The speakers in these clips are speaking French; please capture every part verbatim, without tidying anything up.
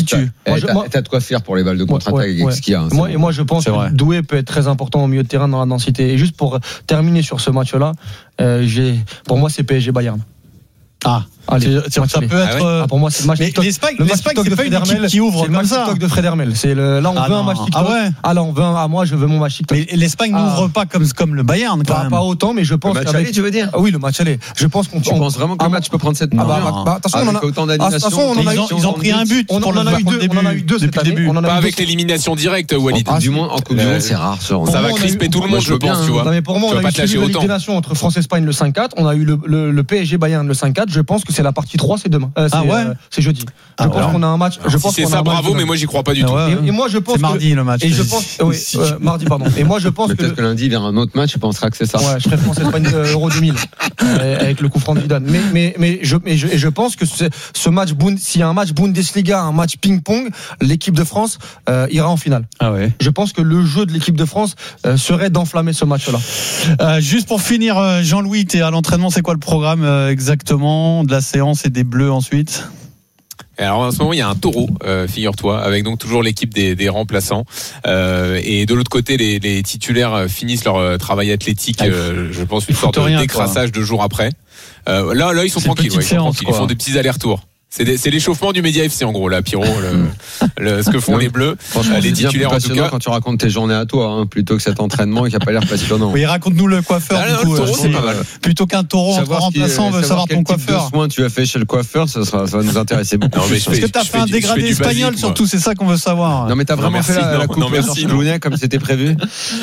tue. Moi, je, moi, t'as de quoi faire pour les balles de contre-attaque ouais, avec ouais. ce qu'il y a. Hein, moi, et moi, je pense que vrai. Doué peut être très important au milieu de terrain dans la densité. Et juste pour terminer sur ce match-là, euh, j'ai, pour moi, c'est P S G Bayern. Ah. Allez, c'est, c'est, ça peut être. Ah ouais. ah pour moi, c'est le match mais TikTok. L'Espagne, le match TikTok de Fred Hermel qui ouvre c'est le comme ça. TikTok de Fred Hermel. C'est le, là, on ah veut non. un match TikTok. Ah ouais. Ah là, on veut un, ah moi, je veux mon match TikTok. Mais l'Espagne ah. n'ouvre pas comme comme le Bayern. Quand pas, même. pas autant, mais je pense. Le match qu'avec... aller, tu veux dire ah, oui, le match aller. Je pense qu'on. Tu on... penses vraiment que le match peut prendre cette. Ah bah, bah, bah, attention, on en a autant d'animation. Ils ont pris un but. On en a eu deux. On en a eu deux depuis le début. Pas avec l'élimination directe, Walid. Du monde en Coupe du Monde, c'est rare. Ça va crisper tout le monde, je pense. Tu vois. Mais pour moi, on a eu la Ligue des Nations entre France-Espagne le cinq quatre. On a eu le P S G Bayern le cinq quatre. Je pense que c'est la partie trois, c'est demain. Ah ouais. C'est jeudi. Je ah pense alors. qu'on a un match. Je si pense c'est qu'on ça, a un bravo, mais moi j'y crois pas du ah tout. Ouais, et, et moi je pense c'est mardi que, le match. Et je pense, oui, euh, mardi pardon. Et moi je pense mais que peut-être que lundi vers un autre match, tu penseras que c'est ça. Ouais, je ferai France Espagne Euro deux mille euh, avec le coup franc de Zidane. Mais mais mais je et je, et je pense que c'est, ce match Bund, s'il y a un match Bundesliga, un match ping-pong, l'équipe de France euh, ira en finale. Ah ouais. Je pense que le jeu de l'équipe de France euh, serait d'enflammer ce match-là. Euh, juste pour finir, Jean-Louis, t'es à l'entraînement, c'est quoi le programme euh, exactement de la séance et des Bleus ensuite? Alors en ce moment il y a un taureau, euh, figure-toi, avec donc toujours l'équipe des, des remplaçants. Euh, et de l'autre côté, les, les titulaires finissent leur euh, travail athlétique. Euh, je pense une sorte de décrassage deux jours après. Euh, là, là ils sont c'est tranquilles, ouais, ils, sont tranquilles. Ils font des petits allers-retours. C'est, des, c'est l'échauffement du Média F C en gros là, Pierrot, le, le, ce que font les Bleus, franchement, les titulaires en tout cas. Quand tu racontes tes journées à toi, hein, plutôt que cet entraînement qui a pas l'air passionnant. Oui, raconte-nous le coiffeur. Ah, du coup, le taureau, c'est pas mal. Plutôt qu'un taureau entre remplaçants, on veut savoir ton coiffeur. Quel soin tu as fait chez le coiffeur, ça, sera, ça va nous intéresser beaucoup. Non, mais Est-ce que t'as fait un dégradé espagnol surtout, c'est ça qu'on veut savoir. Non mais t'as vraiment fait la coupe Georges Clooney comme c'était prévu.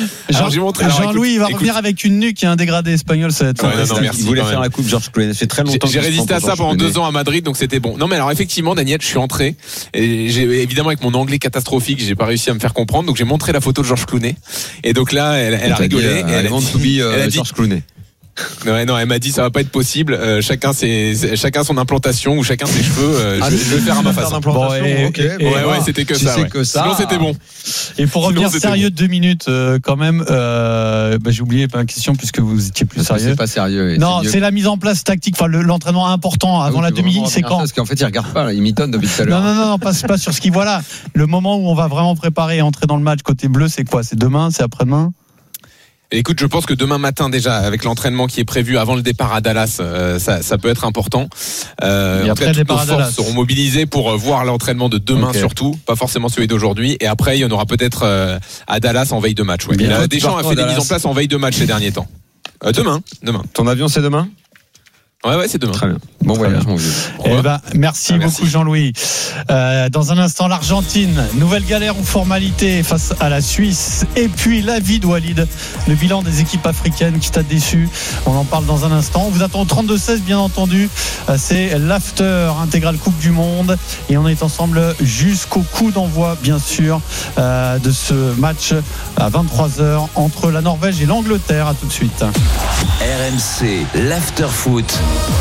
Jean-Louis va revenir avec une nuque et un dégradé espagnol. Il voulait faire la coupe Georges Clooney. Ça fait très longtemps. J'ai résisté à ça pendant deux ans à Madrid, donc c'était bon. Non mais alors effectivement, Daniel, je suis entré et j'ai évidemment avec mon anglais catastrophique, j'ai pas réussi à me faire comprendre, donc j'ai montré la photo de Georges Clooney et donc là elle, elle a rigolé dit, et elle a dit, elle a dit Georges Clooney. Ouais, non, elle m'a dit ça va pas être possible. Euh, chacun ses, chacun son implantation ou chacun ses cheveux. Euh, ah, je, je vais faire à ma façon. Bon, et, okay, et, bon, ouais, ouais, c'était que si ça. C'est ouais. que ça. Sinon c'était bon. Et pour revenir Sinon, sérieux bon. deux minutes euh, quand même. Euh, bah, j'ai oublié ma question puisque vous étiez plus parce sérieux. C'est pas sérieux. Non, c'est, c'est la mise en place tactique. Enfin, le, l'entraînement important avant ah, la demi, c'est quand. Parce qu'en fait, il regarde pas. Là, il mitonne depuis tout à l'heure. Non, non, non, non, pas, pas sur ce qui voit là. Le moment où on va vraiment préparer et entrer dans le match côté bleu, c'est quoi? C'est demain, c'est après-demain? Écoute, je pense que demain matin déjà, avec l'entraînement qui est prévu avant le départ à Dallas, euh, ça, ça peut être important. Euh, en tout cas, toutes nos forces seront mobilisées pour voir l'entraînement de demain okay. surtout, pas forcément celui d'aujourd'hui. Et après, il y en aura peut-être euh, à Dallas en veille de match. Ouais. Là, Deschamps a fait des mises en place en veille de match ces derniers temps. Euh, demain, demain. Ton avion, c'est demain ? Ouais, ouais, c'est demain. Très bien. Bon voyage, mon vieux. Eh ben, merci ah, beaucoup, merci. Jean-Louis. Euh, dans un instant, l'Argentine. Nouvelle galère ou formalité face à la Suisse. Et puis, la vie de Walid. Le bilan des équipes africaines qui t'a déçu. On en parle dans un instant. On vous attend au trente-deux seize, bien entendu. Euh, c'est l'after intégral Coupe du Monde. Et on est ensemble jusqu'au coup d'envoi, bien sûr, euh, de ce match à vingt-trois heures entre la Norvège et l'Angleterre. À tout de suite. R M C, l'after foot.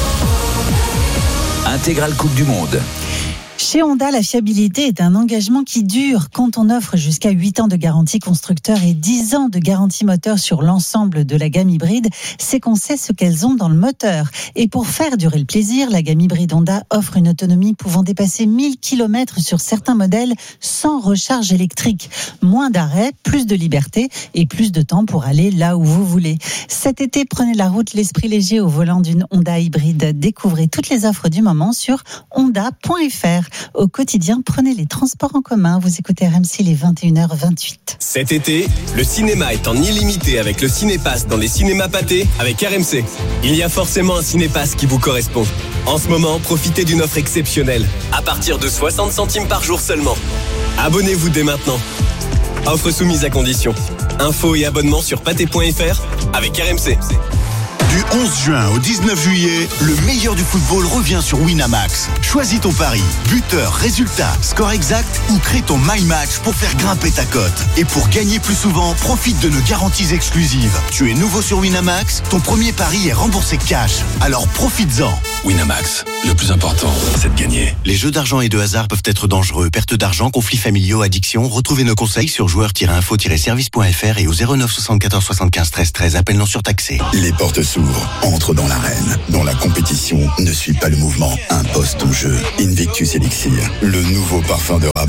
Intégrale Coupe du Monde. Chez Honda, la fiabilité est un engagement qui dure. Quand on offre jusqu'à huit ans de garantie constructeur et dix ans de garantie moteur sur l'ensemble de la gamme hybride, c'est qu'on sait ce qu'elles ont dans le moteur. Et pour faire durer le plaisir, la gamme hybride Honda offre une autonomie pouvant dépasser mille kilomètres sur certains modèles sans recharge électrique. Moins d'arrêts, plus de liberté et plus de temps pour aller là où vous voulez. Cet été, prenez la route l'esprit léger au volant d'une Honda hybride. Découvrez toutes les offres du moment sur honda point f r. Au quotidien, prenez les transports en commun. Vous écoutez R M C, les vingt et une heures vingt-huit. Cet été, le cinéma est en illimité avec le Cinépass dans les cinémas Pathé avec R M C. Il y a forcément un Cinépass qui vous correspond. En ce moment, profitez d'une offre exceptionnelle, à partir de soixante centimes par jour seulement. Abonnez-vous dès maintenant. Offre soumise à condition. Infos et abonnements sur pathé point f r avec R M C. Du onze juin au dix-neuf juillet, le meilleur du football revient sur Winamax. Choisis ton pari, buteur, résultat, score exact ou crée ton My Match pour faire grimper ta cote. Et pour gagner plus souvent, profite de nos garanties exclusives. Tu es nouveau sur Winamax, ton premier pari est remboursé cash. Alors profites-en. Winamax, le plus important, c'est de gagner. Les jeux d'argent et de hasard peuvent être dangereux. Perte d'argent, conflits familiaux, addiction. Retrouvez nos conseils sur joueurs tiret info tiret service point f r et au zéro neuf soixante-quatorze soixante-quinze treize treize. Appel non surtaxé. Les portes s'ouvrent. Entre dans l'arène, dont la compétition ne suit pas le mouvement. Impose ton jeu. Invictus Elixir, le nouveau parfum de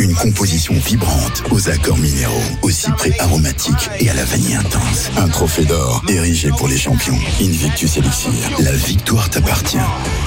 Une composition vibrante aux accords minéraux, au cyprès aromatique et à la vanille intense. Un trophée d'or érigé pour les champions. Invictus Elixir, la victoire t'appartient.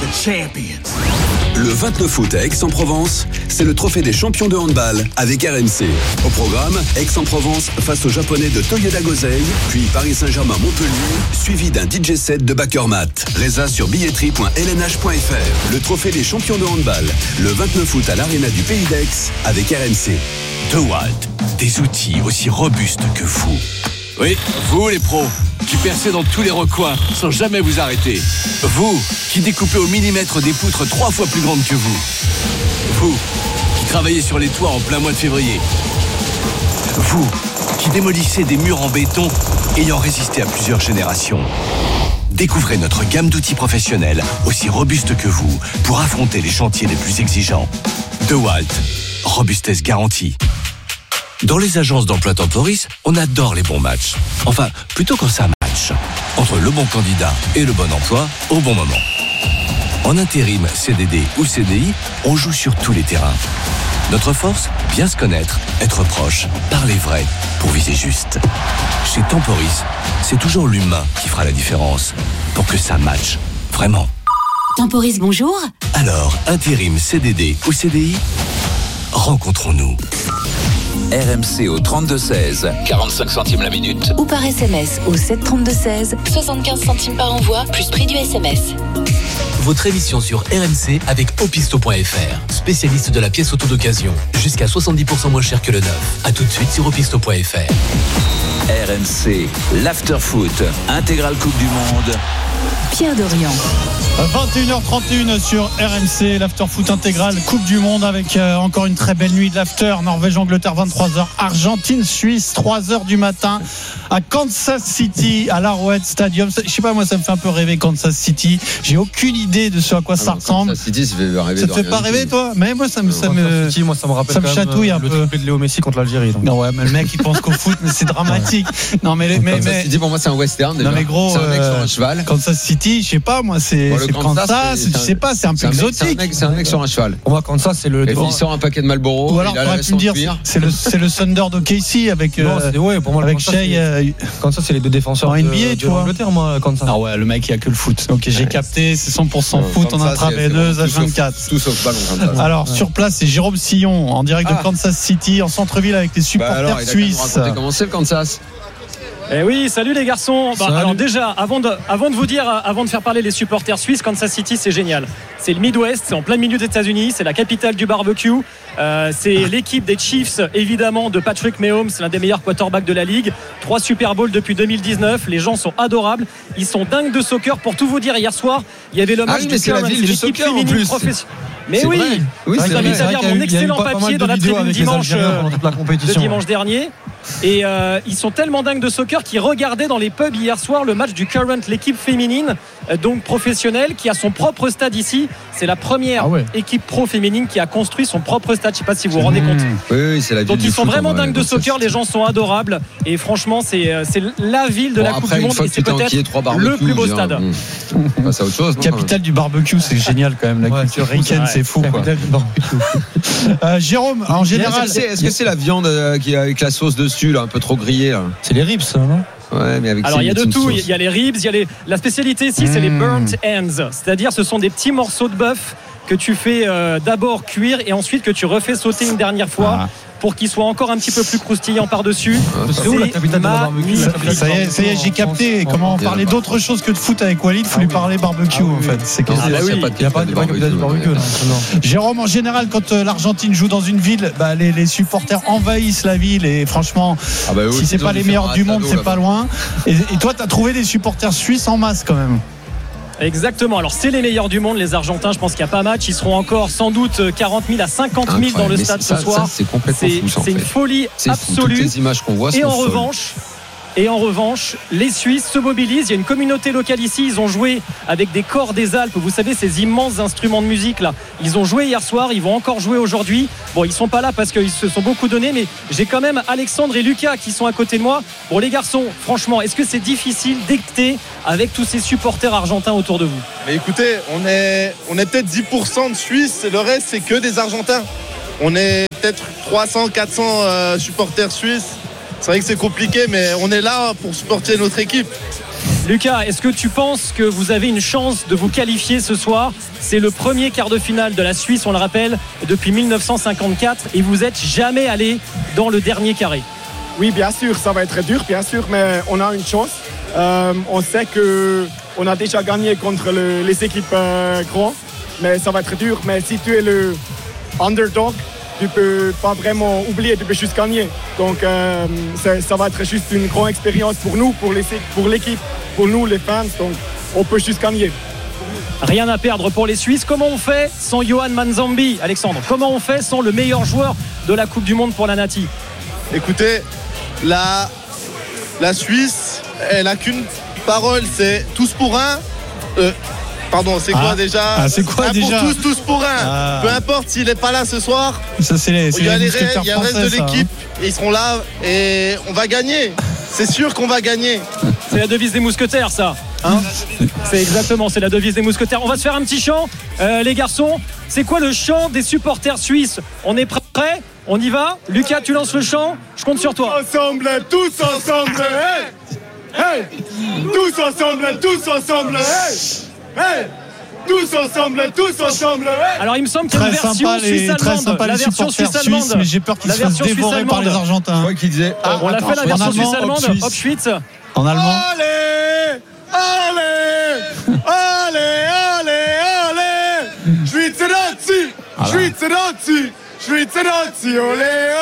Le vingt-neuf août à Aix-en-Provence, c'est le trophée des champions de handball avec R M C. Au programme, Aix-en-Provence face aux Japonais de Toyoda Gosei, puis Paris Saint-Germain-Montpellier, suivi d'un D J set de Bakermat. Résa sur billetterie point l n h point f r. Le trophée des champions de handball, le vingt-neuf août à l'Arena du Pays d'Aix avec R M C. DeWalt, des outils aussi robustes que vous. Oui, vous les pros, qui percez dans tous les recoins sans jamais vous arrêter. Vous, qui découpez au millimètre des poutres trois fois plus grandes que vous. Vous, qui travaillez sur les toits en plein mois de février. Vous, qui démolissez des murs en béton ayant résisté à plusieurs générations. Découvrez notre gamme d'outils professionnels aussi robustes que vous pour affronter les chantiers les plus exigeants. DeWalt, robustesse garantie. Dans les agences d'emploi Temporis, on adore les bons matchs. Enfin, plutôt quand ça match. Entre le bon candidat et le bon emploi au bon moment. En intérim, C D D ou C D I, on joue sur tous les terrains. Notre force, bien se connaître, être proche, parler vrai, pour viser juste. Chez Temporis, c'est toujours l'humain qui fera la différence. Pour que ça matche, vraiment. Temporis, bonjour. Alors, intérim, C D D ou C D I, rencontrons-nous. R M C au trente-deux seize, quarante-cinq centimes la minute. Ou par S M S au sept trente-deux seize, soixante-quinze centimes par envoi, plus prix du S M S. Votre émission sur R M C avec Opisto point F R, spécialiste de la pièce auto d'occasion. Jusqu'à soixante-dix pour cent moins cher que le neuf. A tout de suite sur Opisto point F R. R M C, l'after-foot, intégrale Coupe du Monde. Pierre Dorian. vingt et une heures trente et une sur R M C, l'after-foot intégral Coupe du Monde avec euh, encore une très belle nuit de l'after. Norvège-Angleterre, vingt-trois heures. Argentine-Suisse, trois heures du matin à Kansas City, à l'Arrowhead Stadium. Je sais pas, moi, ça me fait un peu rêver Kansas City. J'ai aucune idée de ce à quoi ah ça non, ressemble. Kansas City, ça fait rêver. Ça te fait pas rêver, toi? Mais moi, ça me, ça me, City, moi, ça me rappelle ça me chatouille un le peu. triplé de Léo Messi contre l'Algérie. Donc. Non, ouais, mais le mec, il pense qu'au foot, mais c'est dramatique. Non, mais, mais, Kansas mais, City, pour moi, c'est un western. Déjà. Non, mais gros, c'est un mec euh, sur un cheval. Kansas City, je sais pas, moi, c'est, bon, c'est Kansas, Kansas c'est, je sais pas, c'est un peu exotique. C'est un, mec, c'est un mec sur un cheval. Pour moi, Kansas, c'est le. Et puis, il sort un paquet de Marlboro. Ou alors, tu aurais pu me dire, c'est le, c'est le Thunder d'O K C avec, non, c'est, ouais, pour moi, avec Shea. Kansas, c'est les deux défenseurs en N B A, tu vois. Angleterre, moi, Kansas. Ah ouais, le mec, il y a que le foot. Ok, j'ai capté, c'est cent pour cent foot en intraveineuse, H vingt-quatre. Tout sauf ballon. Alors, sur place, c'est Jérôme Sillon, en direct de Kansas City, en centre-ville avec les supporters suisses. Comment c'est le Kansas? Eh oui, salut les garçons. Bah, alors déjà, avant de, avant de vous dire, avant de faire parler les supporters suisses, Kansas City, c'est génial. C'est le Midwest, c'est en plein milieu des États-Unis, c'est la capitale du barbecue. Euh, c'est ah. l'équipe des Chiefs, évidemment, de Patrick Mahomes, l'un des meilleurs quarterbacks de la ligue. Trois Super Bowls depuis deux mille dix-neuf. Les gens sont adorables. Ils sont dingues de soccer. Pour tout vous dire, hier soir, il y avait le match ah oui, du c'est la ville du soccer en plus. Mais oui, oui je t'invite à lire mon excellent papier dans la tribune dimanche, de dimanche dernier. Et euh, ils sont tellement dingues de soccer qu'ils regardaient dans les pubs hier soir le match du Current, l'équipe féminine, donc professionnelle, qui a son propre stade ici. C'est la première ah ouais. équipe pro féminine qui a construit son propre stade. Je ne sais pas si vous vous rendez compte. Oui, oui, c'est la ville. Donc ils sont foot, vraiment vrai, dingues de soccer. Les gens sont adorables. Et franchement, c'est, c'est la ville de bon, la Coupe après, du Monde. Et c'est peut-être le plus beau stade. C'est autre chose. Capitale du barbecue, c'est génial quand même. La ouais, culture ricaine, c'est fou. Quoi. euh, Jérôme, en général, est-ce que c'est, est-ce que c'est la viande qui a avec la sauce dessus, là, un peu trop grillée là? C'est les ribs, ça, non? Ouais, mais avec alors il y a de tout, il y a les ribs, il y a les... la spécialité ici, mmh. c'est les burnt ends, c'est-à-dire ce sont des petits morceaux de bœuf que tu fais euh, d'abord cuire et ensuite que tu refais sauter une dernière fois. Ah. Pour qu'il soit encore un petit peu plus croustillant par-dessus. C'est où la capitale de barbecue? Ça y est, ça y est, j'ai capté. Comment parler d'autre chose que de foot avec Walid? Il faut lui parler barbecue en fait. C'est ah bah oui. Il n'y a pas de capitale de barbecue. Jérôme, en général, quand l'Argentine joue dans une ville, bah, les, les supporters envahissent la ville et franchement, ah bah oui, si c'est pas les meilleurs du monde, c'est pas loin. Et, et toi, tu as trouvé des supporters suisses en masse quand même. Exactement, alors c'est les meilleurs du monde, les Argentins. Je pense qu'il n'y a pas match, ils seront encore sans doute quarante mille à cinquante mille dans le stade ça, ce soir. Ça, c'est complètement c'est, fou, ça, c'est une fait. folie c'est absolue. Toutes les images qu'on voit sont et en folles. revanche Et en revanche, les Suisses se mobilisent. Il y a une communauté locale ici. Ils ont joué avec des corps des Alpes. Vous savez, ces immenses instruments de musique là. Ils ont joué hier soir. Ils vont encore jouer aujourd'hui. Bon, ils sont pas là parce qu'ils se sont beaucoup donnés, mais j'ai quand même Alexandre et Lucas qui sont à côté de moi. Bon, les garçons, franchement, est-ce que c'est difficile d'écouter avec tous ces supporters argentins autour de vous? Mais écoutez, on est, on est peut-être dix pour cent de Suisses. Le reste, c'est que des Argentins. On est peut-être trois cents, quatre cents euh, supporters suisses. C'est vrai que c'est compliqué, mais on est là pour supporter notre équipe. Lucas, est-ce que tu penses que vous avez une chance de vous qualifier ce soir ? C'est le premier quart de finale de la Suisse, on le rappelle, depuis dix-neuf cent cinquante-quatre, et vous n'êtes jamais allé dans le dernier carré. Oui, bien sûr, ça va être dur, bien sûr, mais on a une chance. Euh, on sait qu'on a déjà gagné contre le, les équipes euh, grandes, mais ça va être dur. Mais si tu es le underdog, tu peux pas vraiment oublier, tu peux juste gagner. Donc euh, ça va être juste une grande expérience pour nous, pour, les, pour l'équipe, pour nous les fans. Donc on peut juste gagner. Rien à perdre pour les Suisses. Comment on fait sans Johan Manzambi, Alexandre ? Comment on fait sans le meilleur joueur de la Coupe du Monde pour la Nati ? Écoutez, la, la Suisse, elle n'a qu'une parole, c'est tous pour un. Euh, Pardon, c'est quoi ah. déjà ah, C'est quoi un déjà pour tous, tous pour un. Ah. Peu importe s'il n'est pas là ce soir. Ça, c'est les, c'est il y a les les ré- il y a le reste de l'équipe, ça, hein. et ils seront là et on va gagner. C'est sûr qu'on va gagner. C'est la devise des mousquetaires, ça. Hein c'est exactement, c'est la devise des mousquetaires. On va se faire un petit chant, euh, les garçons. C'est quoi le chant des supporters suisses ? On est prêts ? On y va ? Lucas, tu lances le chant. Je compte sur toi. Tous ensemble, tous ensemble, hey, hey, tous ensemble, tous ensemble, hey, hey. Tous ensemble, tous ensemble. Hey. Alors il me semble qu'il y a une version suisse-allemande. La version suisse-allemande. Mais j'ai peur qu'ils se fassent dévorer par les Argentins. Je crois qu'ils disaient. Ah, on l'a fait la version suisse-allemande. Hop Schwitz. En allemand. Allez, allez, allez, allez, allez. Schwitz Nazi, Schwitz Nazi. Schwitz-Nazi, olé,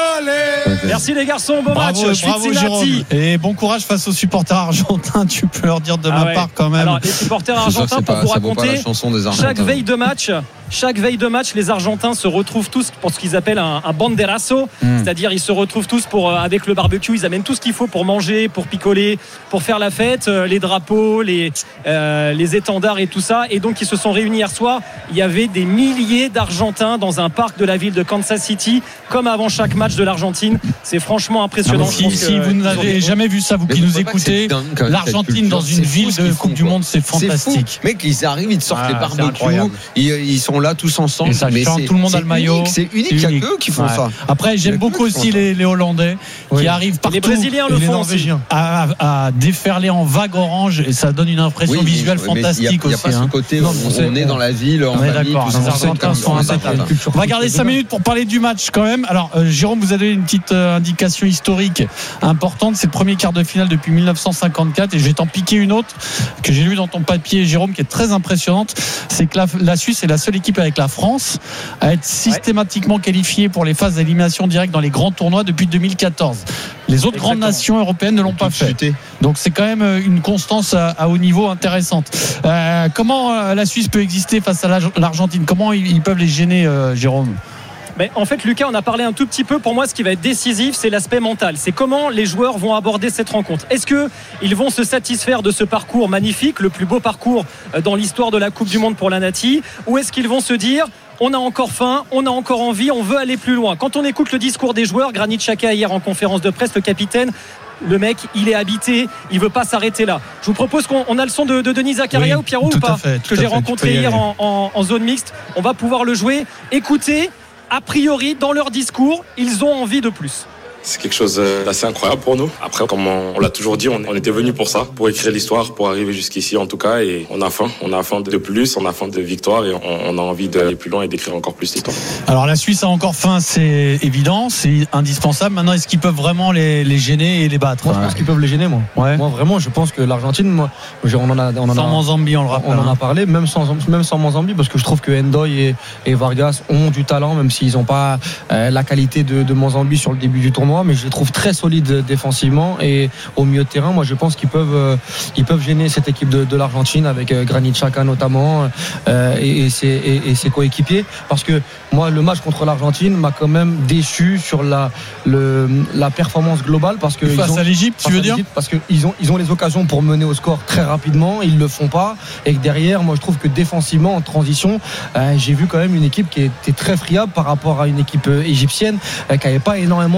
olé. Merci les garçons, bon bravo, match. Bravo Jérôme. Et bon courage face aux supporters argentins. Tu peux leur dire de ah ma ouais. part quand même. Alors les supporters argentins, pour pas, vous raconter, chaque veille de match, chaque veille de match, les Argentins se retrouvent tous pour ce qu'ils appellent un, un banderazo, mm. c'est-à-dire ils se retrouvent tous pour avec le barbecue. Ils amènent tout ce qu'il faut pour manger, pour picoler, pour faire la fête, les drapeaux, les euh, les étendards et tout ça. Et donc ils se sont réunis hier soir. Il y avait des milliers d'Argentins dans un parc de la ville de Kansas City, comme avant chaque match de l'Argentine. C'est franchement impressionnant. Ah, si si que, vous n'avez jamais vu ça, vous qui nous écoutez, dingue, l'Argentine dans une ville de Coupe du Monde, c'est fantastique. Mec, ils arrivent, ils te sortent ah, les barbecues, ils, ils sont là tous ensemble. Et ça mais chante, c'est, tout le monde a le maillot. Unique, c'est unique, il y a qu'eux qui font ouais. ça. Après, j'aime beaucoup aussi les, les Hollandais oui. qui arrivent partout. Les Brésiliens le font aussi. À, à, à déferler en vague orange et ça donne une impression oui, visuelle mais, fantastique mais aussi. Il n'y a, a pas hein. ce côté où on, on est dans la ville, en famille, tous les Argentins sont impeccable. On va garder cinq minutes pour parler du match quand même. Alors, euh, Jérôme, vous avez une petite euh, indication historique importante. C'est le premier quart de finale depuis dix-neuf cent cinquante-quatre et je vais t'en piquer une autre que j'ai lue dans ton papier, Jérôme, qui est très impressionnante. C'est que la, la Suisse est la seule équipe avec la France à être systématiquement qualifiée pour les phases d'élimination directe dans les grands tournois depuis deux mille quatorze. Les autres Exactement. grandes nations européennes ne l'ont pas fait. Chuté. Donc c'est quand même une constance à, à haut niveau intéressante. Euh, comment euh, la Suisse peut exister face à l'Argentine ? Comment ils, ils peuvent les gêner, euh, Jérôme ? Mais en fait, Lucas, on a parlé un tout petit peu. Pour moi, ce qui va être décisif, c'est l'aspect mental. C'est comment les joueurs vont aborder cette rencontre. Est-ce qu'ils vont se satisfaire de ce parcours magnifique, le plus beau parcours dans l'histoire de la Coupe du Monde pour la Nati, ou est-ce qu'ils vont se dire on a encore faim, on a encore envie, on veut aller plus loin. Quand on écoute le discours des joueurs, Granit Xhaka hier en conférence de presse, le capitaine, le mec, il est habité, il veut pas s'arrêter là. Je vous propose qu'on on a le son de, de Denis Zakaria oui, ou Pierrot ou pas fait, que j'ai rencontré hier en, en, en zone mixte. On va pouvoir le jouer. Écoutez. A priori, dans leur discours, ils ont envie de plus. C'est quelque chose d'assez incroyable pour nous. Après, comme on, on l'a toujours dit, on, on était venu pour ça, pour écrire l'histoire, pour arriver jusqu'ici en tout cas. Et on a faim, on a faim de plus, on a faim de victoire et on, on a envie d'aller plus loin et d'écrire encore plus l'histoire. Alors la Suisse a encore faim, c'est évident, c'est indispensable. Maintenant, est-ce qu'ils peuvent vraiment les, les gêner et les battre ? Moi, je pense qu'ils peuvent les gêner, moi. Ouais. Moi, vraiment, je pense que l'Argentine, moi, on en a, on en sans a, Manzambi, on le rappelle. On en a parlé, même sans, même sans Manzambi, parce que je trouve que Ndoye et, et Vargas ont du talent, même s'ils n'ont pas euh, la qualité de, de Manzambi sur le début du tournoi, mais je les trouve très solides défensivement et au milieu de terrain. Moi, je pense qu'ils peuvent, euh, ils peuvent gêner cette équipe de, de l'Argentine avec euh, Granit Xhaka notamment euh, et, et, ses, et, et ses coéquipiers. Parce que moi, le match contre l'Argentine m'a quand même déçu sur la, le, la performance globale. Parce que face ils ont, à l'Égypte, tu veux dire ? Parce qu'ils ont, ils ont les occasions pour mener au score très rapidement. Ils le font pas. Et que derrière, moi, je trouve que défensivement, en transition, euh, j'ai vu quand même une équipe qui était très friable par rapport à une équipe égyptienne euh, qui n'avait pas énormément de, de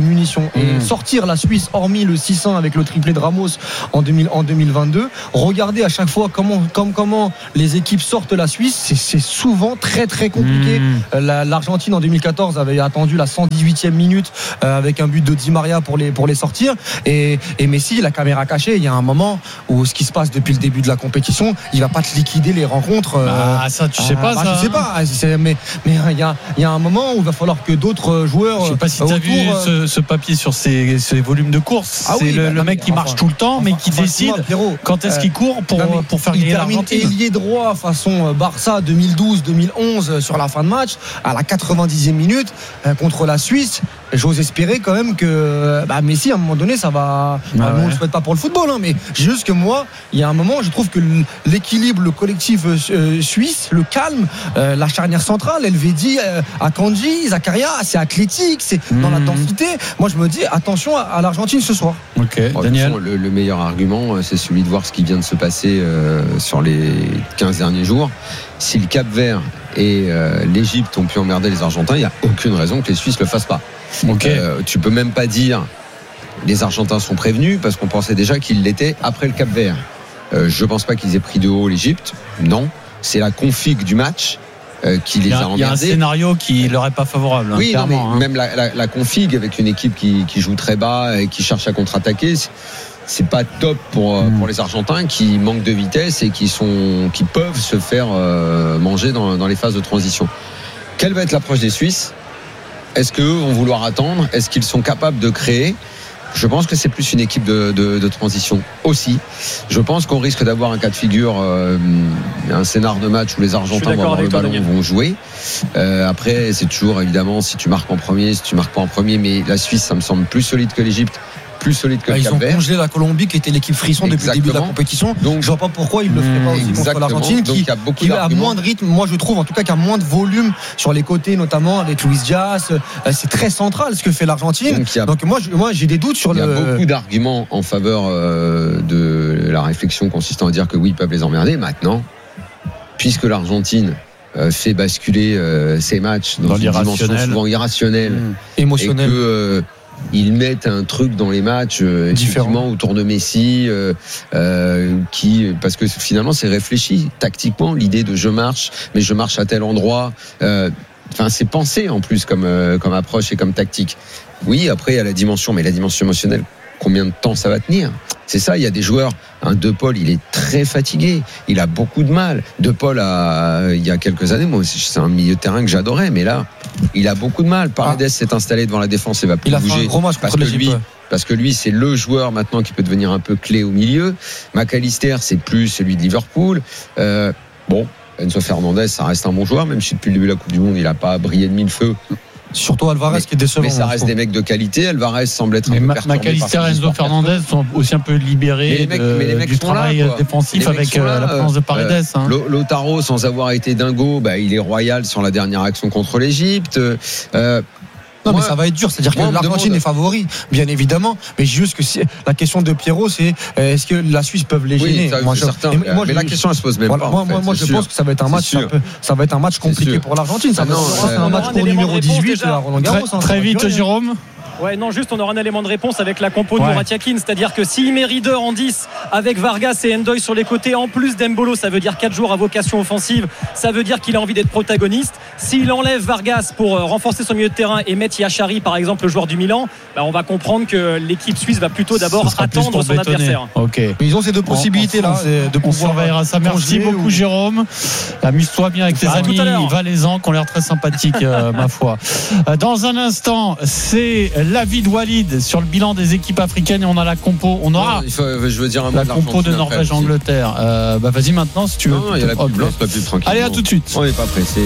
munitions. Et mmh. sortir la Suisse, hormis le six un avec le triplé de Ramos en, deux mille, en deux mille vingt-deux, regardez à chaque fois comment, comme, comment les équipes sortent la Suisse, c'est, c'est souvent très très compliqué. Mmh. La, l'Argentine en deux mille quatorze avait attendu la cent dix-huitième minute euh, avec un but de Di Maria pour les, pour les sortir. Et, et Messi, la caméra cachée, il y a un moment où ce qui se passe depuis le début de la compétition, il va pas te liquider les rencontres. Euh, ah, ça, tu sais pas, bah, ça. Je sais pas, c'est, mais mais il y a, il y a un moment où il va falloir que d'autres joueurs. Je sais pas si tu as vu ce, ce papier sur ces, ces volumes de course. Ah c'est oui, le, bah, le mec qui marche enfin, tout le temps, enfin, mais qui enfin, décide moi, quand est-ce qu'il court pour, non, pour faire gagner l'Argentine. Ailier droit façon Barça deux mille douze deux mille onze sur la fin de match, à la quatre-vingt-dixième minute contre la Suisse. J'ose espérer quand même que bah, Messi à un moment donné ça va. Ah bah, ouais. On ne le souhaite pas pour le football, hein, mais juste que moi, il y a un moment, je trouve que l'équilibre, le collectif euh, suisse, le calme, euh, la charnière centrale, Elvedi, euh, Akanji, Zakaria, c'est athlétique, c'est mmh. dans la densité. Moi, je me dis attention à, à l'Argentine ce soir. Ok. Bon, Daniel, le, le meilleur argument, c'est celui de voir ce qui vient de se passer euh, sur les quinze derniers jours. Si le Cap-Vert et euh, l'Égypte ont pu emmerder les Argentins, il n'y a aucune raison que les Suisses le fassent pas. Okay. Euh, tu peux même pas dire les Argentins sont prévenus parce qu'on pensait déjà qu'ils l'étaient après le Cap-Vert. Euh, je pense pas qu'ils aient pris de haut l'Égypte. Non, c'est la config du match euh, qui les a, a emmerdés. Il y a un scénario qui leur est pas favorable. Oui, hein, non, mais hein. même la, la, la config avec une équipe qui, qui joue très bas et qui cherche à contre-attaquer. C'est, c'est pas top pour, mmh. pour les Argentins qui manquent de vitesse et qui, sont, qui peuvent se faire euh, manger dans, dans les phases de transition. Quelle va être l'approche des Suisses ? Est-ce qu'eux vont vouloir attendre ? Est-ce qu'ils sont capables de créer ? Je pense que c'est plus une équipe de, de, de transition aussi. Je pense qu'on risque d'avoir un cas de figure, euh, un scénar de match où les Argentins vont avoir le ballon, Daniel. vont jouer. Euh, après, c'est toujours évidemment si tu marques en premier, si tu marques pas en premier. Mais la Suisse, ça me semble plus solide que l'Égypte. Plus solide que bah, le Cap-Vert. Ils ont congelé la Colombie qui était l'équipe frisson depuis Exactement. le début de la compétition. Donc je vois pas pourquoi ils le feraient pas aussi Exactement. contre l'Argentine qui, a, qui a moins de rythme. Moi je trouve en tout cas qu'il y a moins de volume sur les côtés, notamment avec Luis Diaz. C'est très central ce que fait l'Argentine. Donc, a, Donc moi, je, moi j'ai des doutes sur il le. Il y a beaucoup d'arguments en faveur euh, de la réflexion consistant à dire que oui ils peuvent les emmerder. Maintenant, puisque l'Argentine euh, fait basculer euh, ses matchs dans, dans une dimension souvent irrationnelle, mmh. émotionnelle. Et que, euh, ils mettent un truc dans les matchs euh, effectivement autour de Messi euh, euh, qui parce que finalement c'est réfléchi tactiquement l'idée de je marche mais je marche à tel endroit euh, enfin c'est pensé en plus comme euh, comme approche et comme tactique. Oui, après il y a la dimension, mais la dimension émotionnelle, combien de temps ça va tenir? C'est ça, il y a des joueurs, un De Paul, il est très fatigué, il a beaucoup de mal. De Paul, a, il y a quelques années, moi, c'est un milieu de terrain que j'adorais, mais là, il a beaucoup de mal. Paredes ah. s'est installé devant la défense et va plus il a bouger. Fait un gros match parce que lui, parce que lui, c'est le joueur maintenant qui peut devenir un peu clé au milieu. McAllister, c'est plus celui de Liverpool. Euh, bon, Enzo Fernandez, ça reste un bon joueur, même si depuis le début de la Coupe du Monde, il n'a pas brillé de mille feux. Surtout Alvarez mais, qui est décevant. Mais ça reste des mecs de qualité. Alvarez semble être mais un peu Ma- perturbé. McAllister et Enzo Fernandez sont aussi un peu libérés mais les mecs, de, mais les mecs du travail là, défensif avec euh, la présence de Paredes. Euh, hein. Lautaro, sans avoir été dingo, bah, il est royal sur la dernière action contre l'Égypte. Euh, Non, moi, mais ça va être dur. C'est-à-dire que l'Argentine demande... est favori, bien évidemment. Mais juste que si... la question de Pierrot, c'est est-ce que la Suisse peut les gêner? Oui, ça, moi, je... certain, mais, moi, mais je... la question, elle se pose même voilà, pas. Moi, en fait, moi je sûr. pense que ça va être un match, un peu... ça va être un match compliqué pour l'Argentine. Ça ah va être un match pour numéro dix-huit à Roland Garros. Très, très vite, Jérôme. Ouais, non, juste on aura un élément de réponse avec la compo de ouais. Murat Yakin, c'est-à-dire que s'il met Rieder en dix avec Vargas et Ndoye sur les côtés, en plus d'Embolo, ça veut dire quatre jours à vocation offensive, ça veut dire qu'il a envie d'être protagoniste. S'il enlève Vargas pour renforcer son milieu de terrain et mettre Yachari, par exemple, le joueur du Milan, bah on va comprendre que l'équipe suisse va plutôt d'abord attendre son bétonner. adversaire. Ok. Mais ils ont ces deux possibilités-là. De on surveillera ça. Merci beaucoup, ou... Jérôme. Amuse-toi bien avec tes ah, amis valaisans qui ont l'air très sympathiques, euh, ma foi. Dans un instant, c'est l'avis de Walid sur le bilan des équipes africaines et on a la compo. On aura non, il faut, je veux dire un la compo de Norvège-Angleterre. Euh, bah vas-y maintenant si tu veux. Non, il y a la pub blanche, la pub tranquille. Allez, à tout de suite. On n'est pas pressé.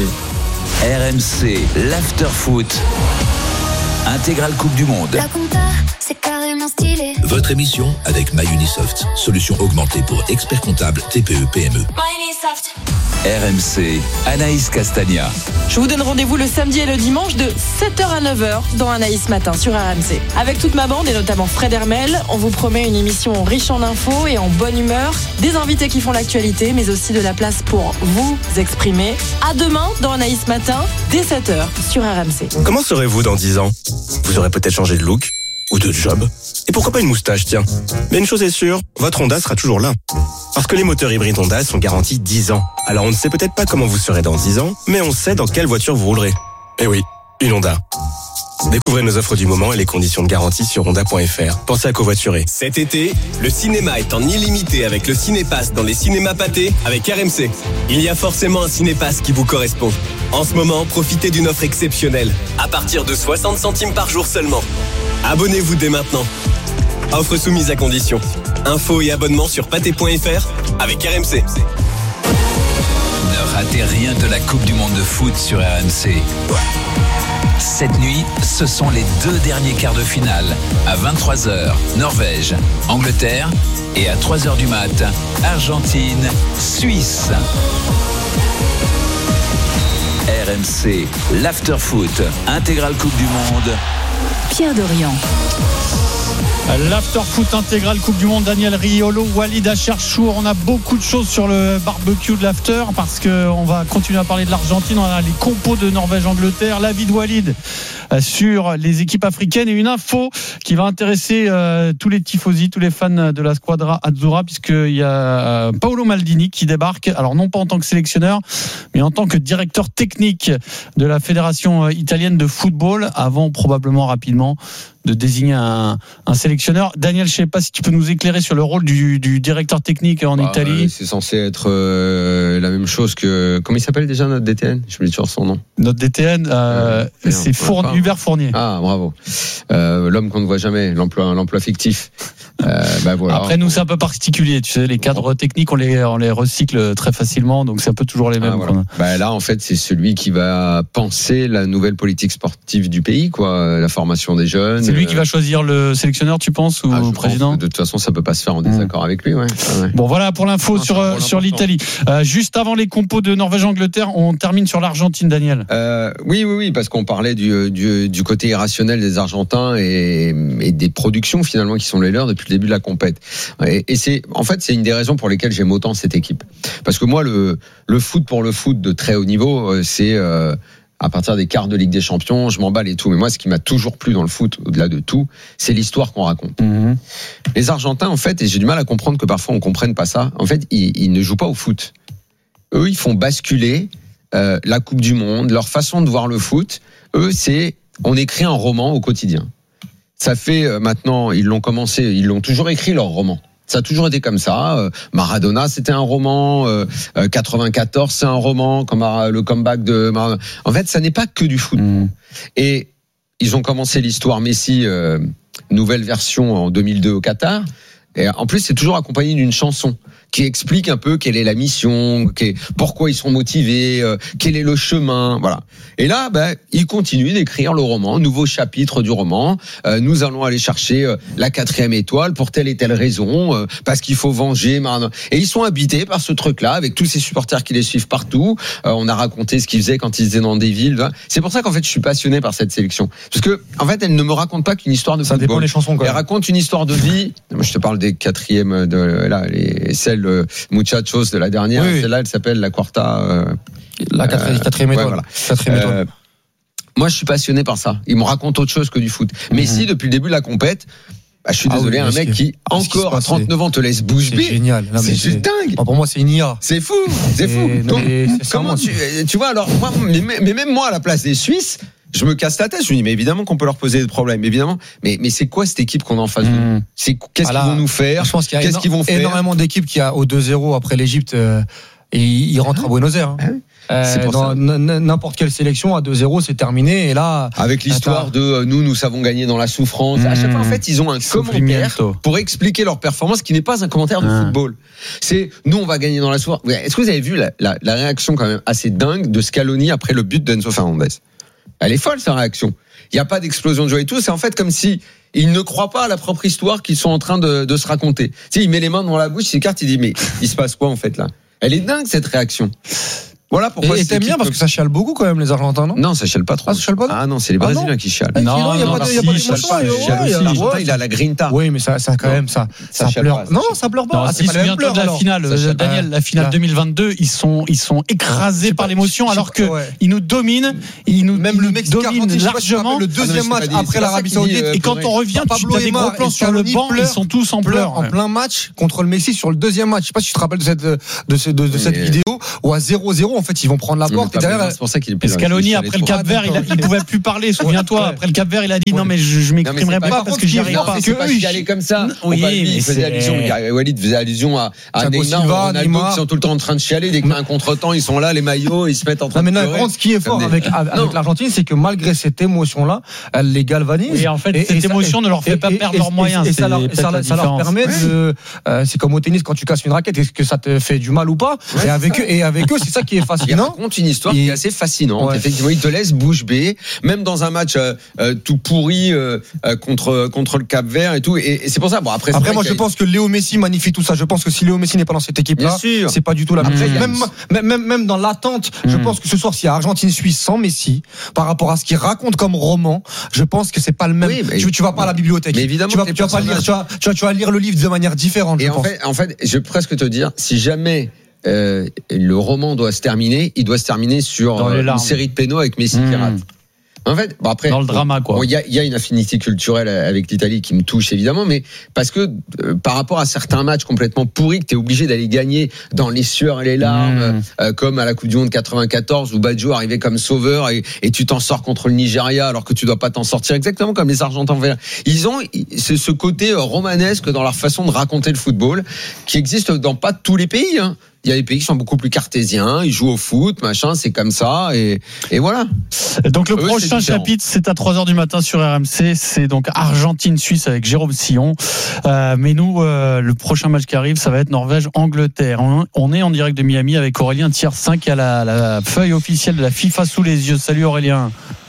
R M C, l'after-foot. Intégrale Coupe du Monde. La compta, c'est carrément stylé. Votre émission avec MyUnisoft, solution augmentée pour experts comptables T P E P M E. MyUnisoft. R M C, Anaïs Castagna. Je vous donne rendez-vous le samedi et le dimanche de sept heures à neuf heures dans Anaïs Matin sur R M C. Avec toute ma bande et notamment Fred Hermel, on vous promet une émission riche en infos et en bonne humeur, des invités qui font l'actualité, mais aussi de la place pour vous exprimer. À demain dans Anaïs Matin, dès sept heures sur R M C. Comment serez-vous dans dix ans? Vous aurez peut-être changé de look, ou de job. Et pourquoi pas une moustache, tiens. Mais une chose est sûre, votre Honda sera toujours là. Parce que les moteurs hybrides Honda sont garantis dix ans. Alors on ne sait peut-être pas comment vous serez dans dix ans, mais on sait dans quelle voiture vous roulerez. Eh oui, une Honda. Découvrez nos offres du moment et les conditions de garantie sur honda point f r. Pensez à covoiturer. Cet été, le cinéma est en illimité avec le Cinépass dans les cinémas pâtés avec R M C. Il y a forcément un Cinépass qui vous correspond. En ce moment, profitez d'une offre exceptionnelle, à partir de soixante centimes par jour seulement. Abonnez-vous dès maintenant. Offre soumise à condition. Infos et abonnements sur pâté point f r avec R M C. Ne ratez rien de la Coupe du Monde de foot sur R M C. Cette nuit, ce sont les deux derniers quarts de finale. À vingt-trois heures, Norvège, Angleterre. Et à trois heures du mat, Argentine, Suisse. R M C, l'after-foot, intégrale Coupe du Monde. Pierre Dorian. L'after-foot intégral Coupe du Monde, Daniel Riolo, Walid Acharchour. On a beaucoup de choses sur le barbecue de l'after parce qu'on va continuer à parler de l'Argentine. On a les compos de Norvège-Angleterre, l'avis de Walid sur les équipes africaines et une info qui va intéresser euh, tous les tifosi, tous les fans de la Squadra Azzurra, puisqu'il y a euh, Paolo Maldini qui débarque, alors non pas en tant que sélectionneur mais en tant que directeur technique de la Fédération italienne de football, avant probablement rapidement de désigner un, un sélectionneur. Daniel, je ne sais pas si tu peux nous éclairer sur le rôle du, du directeur technique en bah, Italie. Euh, c'est censé être euh, la même chose que... Comment il s'appelle déjà notre D T N ? Je me dis toujours son nom. Notre D T N, euh, euh, c'est Fournier, Hubert Fournier. Ah, bravo. Euh, l'homme qu'on ne voit jamais, l'emploi, l'emploi fictif. Euh, bah voilà. Après, nous, c'est un peu particulier. Tu sais, les cadres techniques, on les, on les recycle très facilement, donc c'est un peu toujours les mêmes. Ah, voilà. Bah, là, en fait, c'est celui qui va penser la nouvelle politique sportive du pays, quoi, la formation des jeunes. C'est lui qui va choisir le sélectionneur, tu penses, ou ah, le président ? De toute façon, ça peut pas se faire en désaccord mmh. avec lui. Ouais. Ah, ouais. Bon, voilà pour l'info non, sur sur l'Italie. Euh, juste avant les compos de Norvège-Angleterre, on termine sur l'Argentine, Daniel. Euh, oui, oui, oui, parce qu'on parlait du, du, du côté irrationnel des Argentins et, et des productions finalement qui sont les leurs depuis le début de la compète. Et, et c'est, en fait, c'est une des raisons pour lesquelles j'aime autant cette équipe. Parce que moi, le le foot pour le foot de très haut niveau, c'est euh, à partir des quarts de Ligue des Champions, je m'emballe et tout. Mais moi, ce qui m'a toujours plu dans le foot, au-delà de tout, c'est l'histoire qu'on raconte. Mmh. Les Argentins, en fait, et j'ai du mal à comprendre que parfois on comprenne pas ça, en fait, ils, ils ne jouent pas au foot. Eux, ils font basculer euh, la Coupe du Monde, leur façon de voir le foot. Eux, c'est, on écrit un roman au quotidien. Ça fait euh, maintenant, ils l'ont commencé, ils l'ont toujours écrit leur roman. Ça a toujours été comme ça. Euh, Maradona, c'était un roman. Euh, quatre-vingt-quatorze, c'est un roman. Comme euh, le comeback de Maradona. En fait, ça n'est pas que du foot. Mmh. Et ils ont commencé l'histoire Messi, euh, nouvelle version en deux mille deux au Qatar. Et en plus, c'est toujours accompagné d'une chanson qui explique un peu quelle est la mission, pourquoi ils sont motivés, euh, quel est le chemin, voilà. Et là, ben, ils continuent d'écrire le roman, nouveau chapitre du roman. Euh, nous allons aller chercher euh, la quatrième étoile pour telle et telle raison, euh, parce qu'il faut venger Maradona. Et ils sont habités par ce truc-là, avec tous ces supporters qui les suivent partout. Euh, on a raconté ce qu'ils faisaient quand ils étaient dans des villes. Hein. C'est pour ça qu'en fait, je suis passionné par cette sélection, parce que en fait, elle ne me raconte pas qu'une histoire de ça football. Dépend des chansons, quoi. Elle raconte une histoire de vie. Moi, je te parle des quatrièmes, de là, les celles euh, Muchachos de la dernière. Oui, oui. Celle-là, elle s'appelle la Quarta. Euh, la quatrième, euh, quatrième étoile. Ouais, voilà. Quatrième étoile. Euh, moi, je suis passionné par ça. Ils me racontent autre chose que du foot. Mm-hmm. Mais si, depuis le début de la compète, bah, je suis ah désolé, oui, un mec qui, qui encore à trente-neuf ans te laisse bouche bée. C'est génial. Non, c'est juste dingue. Oh, pour moi, c'est une I A. C'est fou. C'est fou. Non, mais c'est comment tu, tu vois, alors, moi, mais, mais même moi, à la place des Suisses, je me casse la tête. Je me dis, mais évidemment qu'on peut leur poser des problèmes, évidemment. Mais, mais c'est quoi cette équipe qu'on a en face mmh. de nous? C'est, qu'est-ce voilà. qu'ils vont nous faire? Je pense qu'il y a qu'est-ce éno- qu'ils vont faire? énormément d'équipes qui a au deux zéro après l'Égypte, euh, et ils rentrent ah. à Buenos Aires. Hein. Ah. Euh, dans n- n'importe quelle sélection à deux zéro, c'est terminé. Et là, avec l'histoire de euh, nous, nous savons gagner dans la souffrance. Mmh. À chaque fois, en fait, ils ont un commentaire pour expliquer leur performance, qui n'est pas un commentaire de mmh. football. C'est nous, on va gagner dans la souffrance. Est-ce que vous avez vu la, la, la réaction quand même assez dingue de Scaloni après le but d'Enzo Fernandez? Elle est folle, sa réaction. Il n'y a pas d'explosion de joie et tout. C'est en fait comme si il ne croit pas à la propre histoire qu'ils sont en train de, de se raconter. Tu sais, il met les mains dans la bouche, il s'écarte, il dit mais il se passe quoi en fait là? Elle est dingue cette réaction. Voilà pourquoi. Et t'aimes bien parce que ça chiale beaucoup quand même les Argentins, non? Non, ça chiale pas trop. Ah, ça chiale pas. Ah non, c'est les Brésiliens ah non qui chialent. Non, non, il y a non, pas de, si, y a pas de chiale pas. L'Argentin, il a la grinta. Oui, mais ça, ça quand même, ça, ça, ça pleure. Pas, non, ça pleure pas. Non, ah, c'est pas la même pleurs. La finale, Daniel, la finale deux mille vingt-deux, ils sont, ils sont écrasés par l'émotion, alors que ils nous dominent, ils nous même le mec dominent largement. Le deuxième match après l'Arabie Saoudite, et quand on revient, tu as des gros plans sur le banc, ils sont tous en pleurs. En plein match contre le Mexique sur le deuxième match. Je sais pas si tu te rappelles de cette, de cette vidéo où à zéro zéro, en fait, ils vont prendre la porte et derrière. Scaloni, après le Cap Vert, il, il pouvait plus parler. Souviens-toi, ouais. Après le Cap Vert, il a dit ouais. non mais je, je m'exprimerai pas, pas parce que j'y arrive pas. C'est pas qu'il allait comme ça. Oui, mais il faisait allusion. Walid faisait allusion à, à Neymar, Ronaldo qui sont tout le temps en train de chialer. Dès qu'il y a un contretemps, ils sont là, les maillots, ils se mettent en train de pleurer. Non, mais ce qui est fort avec l'Argentine, c'est que malgré cette émotion-là, elle les galvanise. Et en fait, cette émotion ne leur fait pas perdre leurs moyens. Et ça leur permet de. C'est comme au tennis quand tu casses une raquette, est-ce que ça te fait du mal ou pas? Et avec eux, et avec eux, c'est ça qui est fascinant. Il raconte une histoire qui est assez fascinante. Effectivement, il te laisse bouche bée, même dans un match euh, euh, tout pourri euh, contre contre le Cap-Vert et tout. Et, et c'est pour ça. Bon après. Après, moi, je pense que Léo Messi magnifie tout ça. Je pense que si Léo Messi n'est pas dans cette équipe-là, c'est pas du tout la même chose. Même, même même même dans l'attente, mmh. je pense que ce soir, s'il y a Argentine-Suisse sans Messi, par rapport à ce qu'il raconte comme roman, je pense que c'est pas le même. Oui, mais, tu, tu vas pas à la bibliothèque. Mais évidemment, tu vas, tu vas pas lire. Tu vas, tu vas tu vas lire le livre de manière différente. Et je en pense. fait, en fait, je vais presque te dire, si jamais. Euh, le roman doit se terminer, il doit se terminer sur euh, une série de pénaux avec Messi mmh. qui rate. En fait, bon après, dans le drama quoi. Il bon, y, y a une affinité culturelle avec l'Italie qui me touche évidemment, mais parce que euh, par rapport à certains matchs complètement pourris que t'es obligé d'aller gagner dans les sueurs et les larmes, mmh. euh, comme à la Coupe du Monde quatre-vingt-quatorze où Baggio arrivait comme sauveur et, et tu t'en sors contre le Nigeria alors que tu dois pas t'en sortir, exactement comme les Argentins. Ils ont c'est ce côté romanesque dans leur façon de raconter le football qui existe dans pas tous les pays. Hein. Il y a des pays qui sont beaucoup plus cartésiens, ils jouent au foot, machin, c'est comme ça, et, et voilà. Donc le Eux, prochain chapitre, c'est à trois heures du matin sur R M C, c'est donc Argentine-Suisse avec Jérôme Sillon. Euh, mais nous, euh, le prochain match qui arrive, ça va être Norvège-Angleterre. On, on est en direct de Miami avec Aurélien Tiers cinq qui a la, la feuille officielle de la FIFA sous les yeux. Salut Aurélien.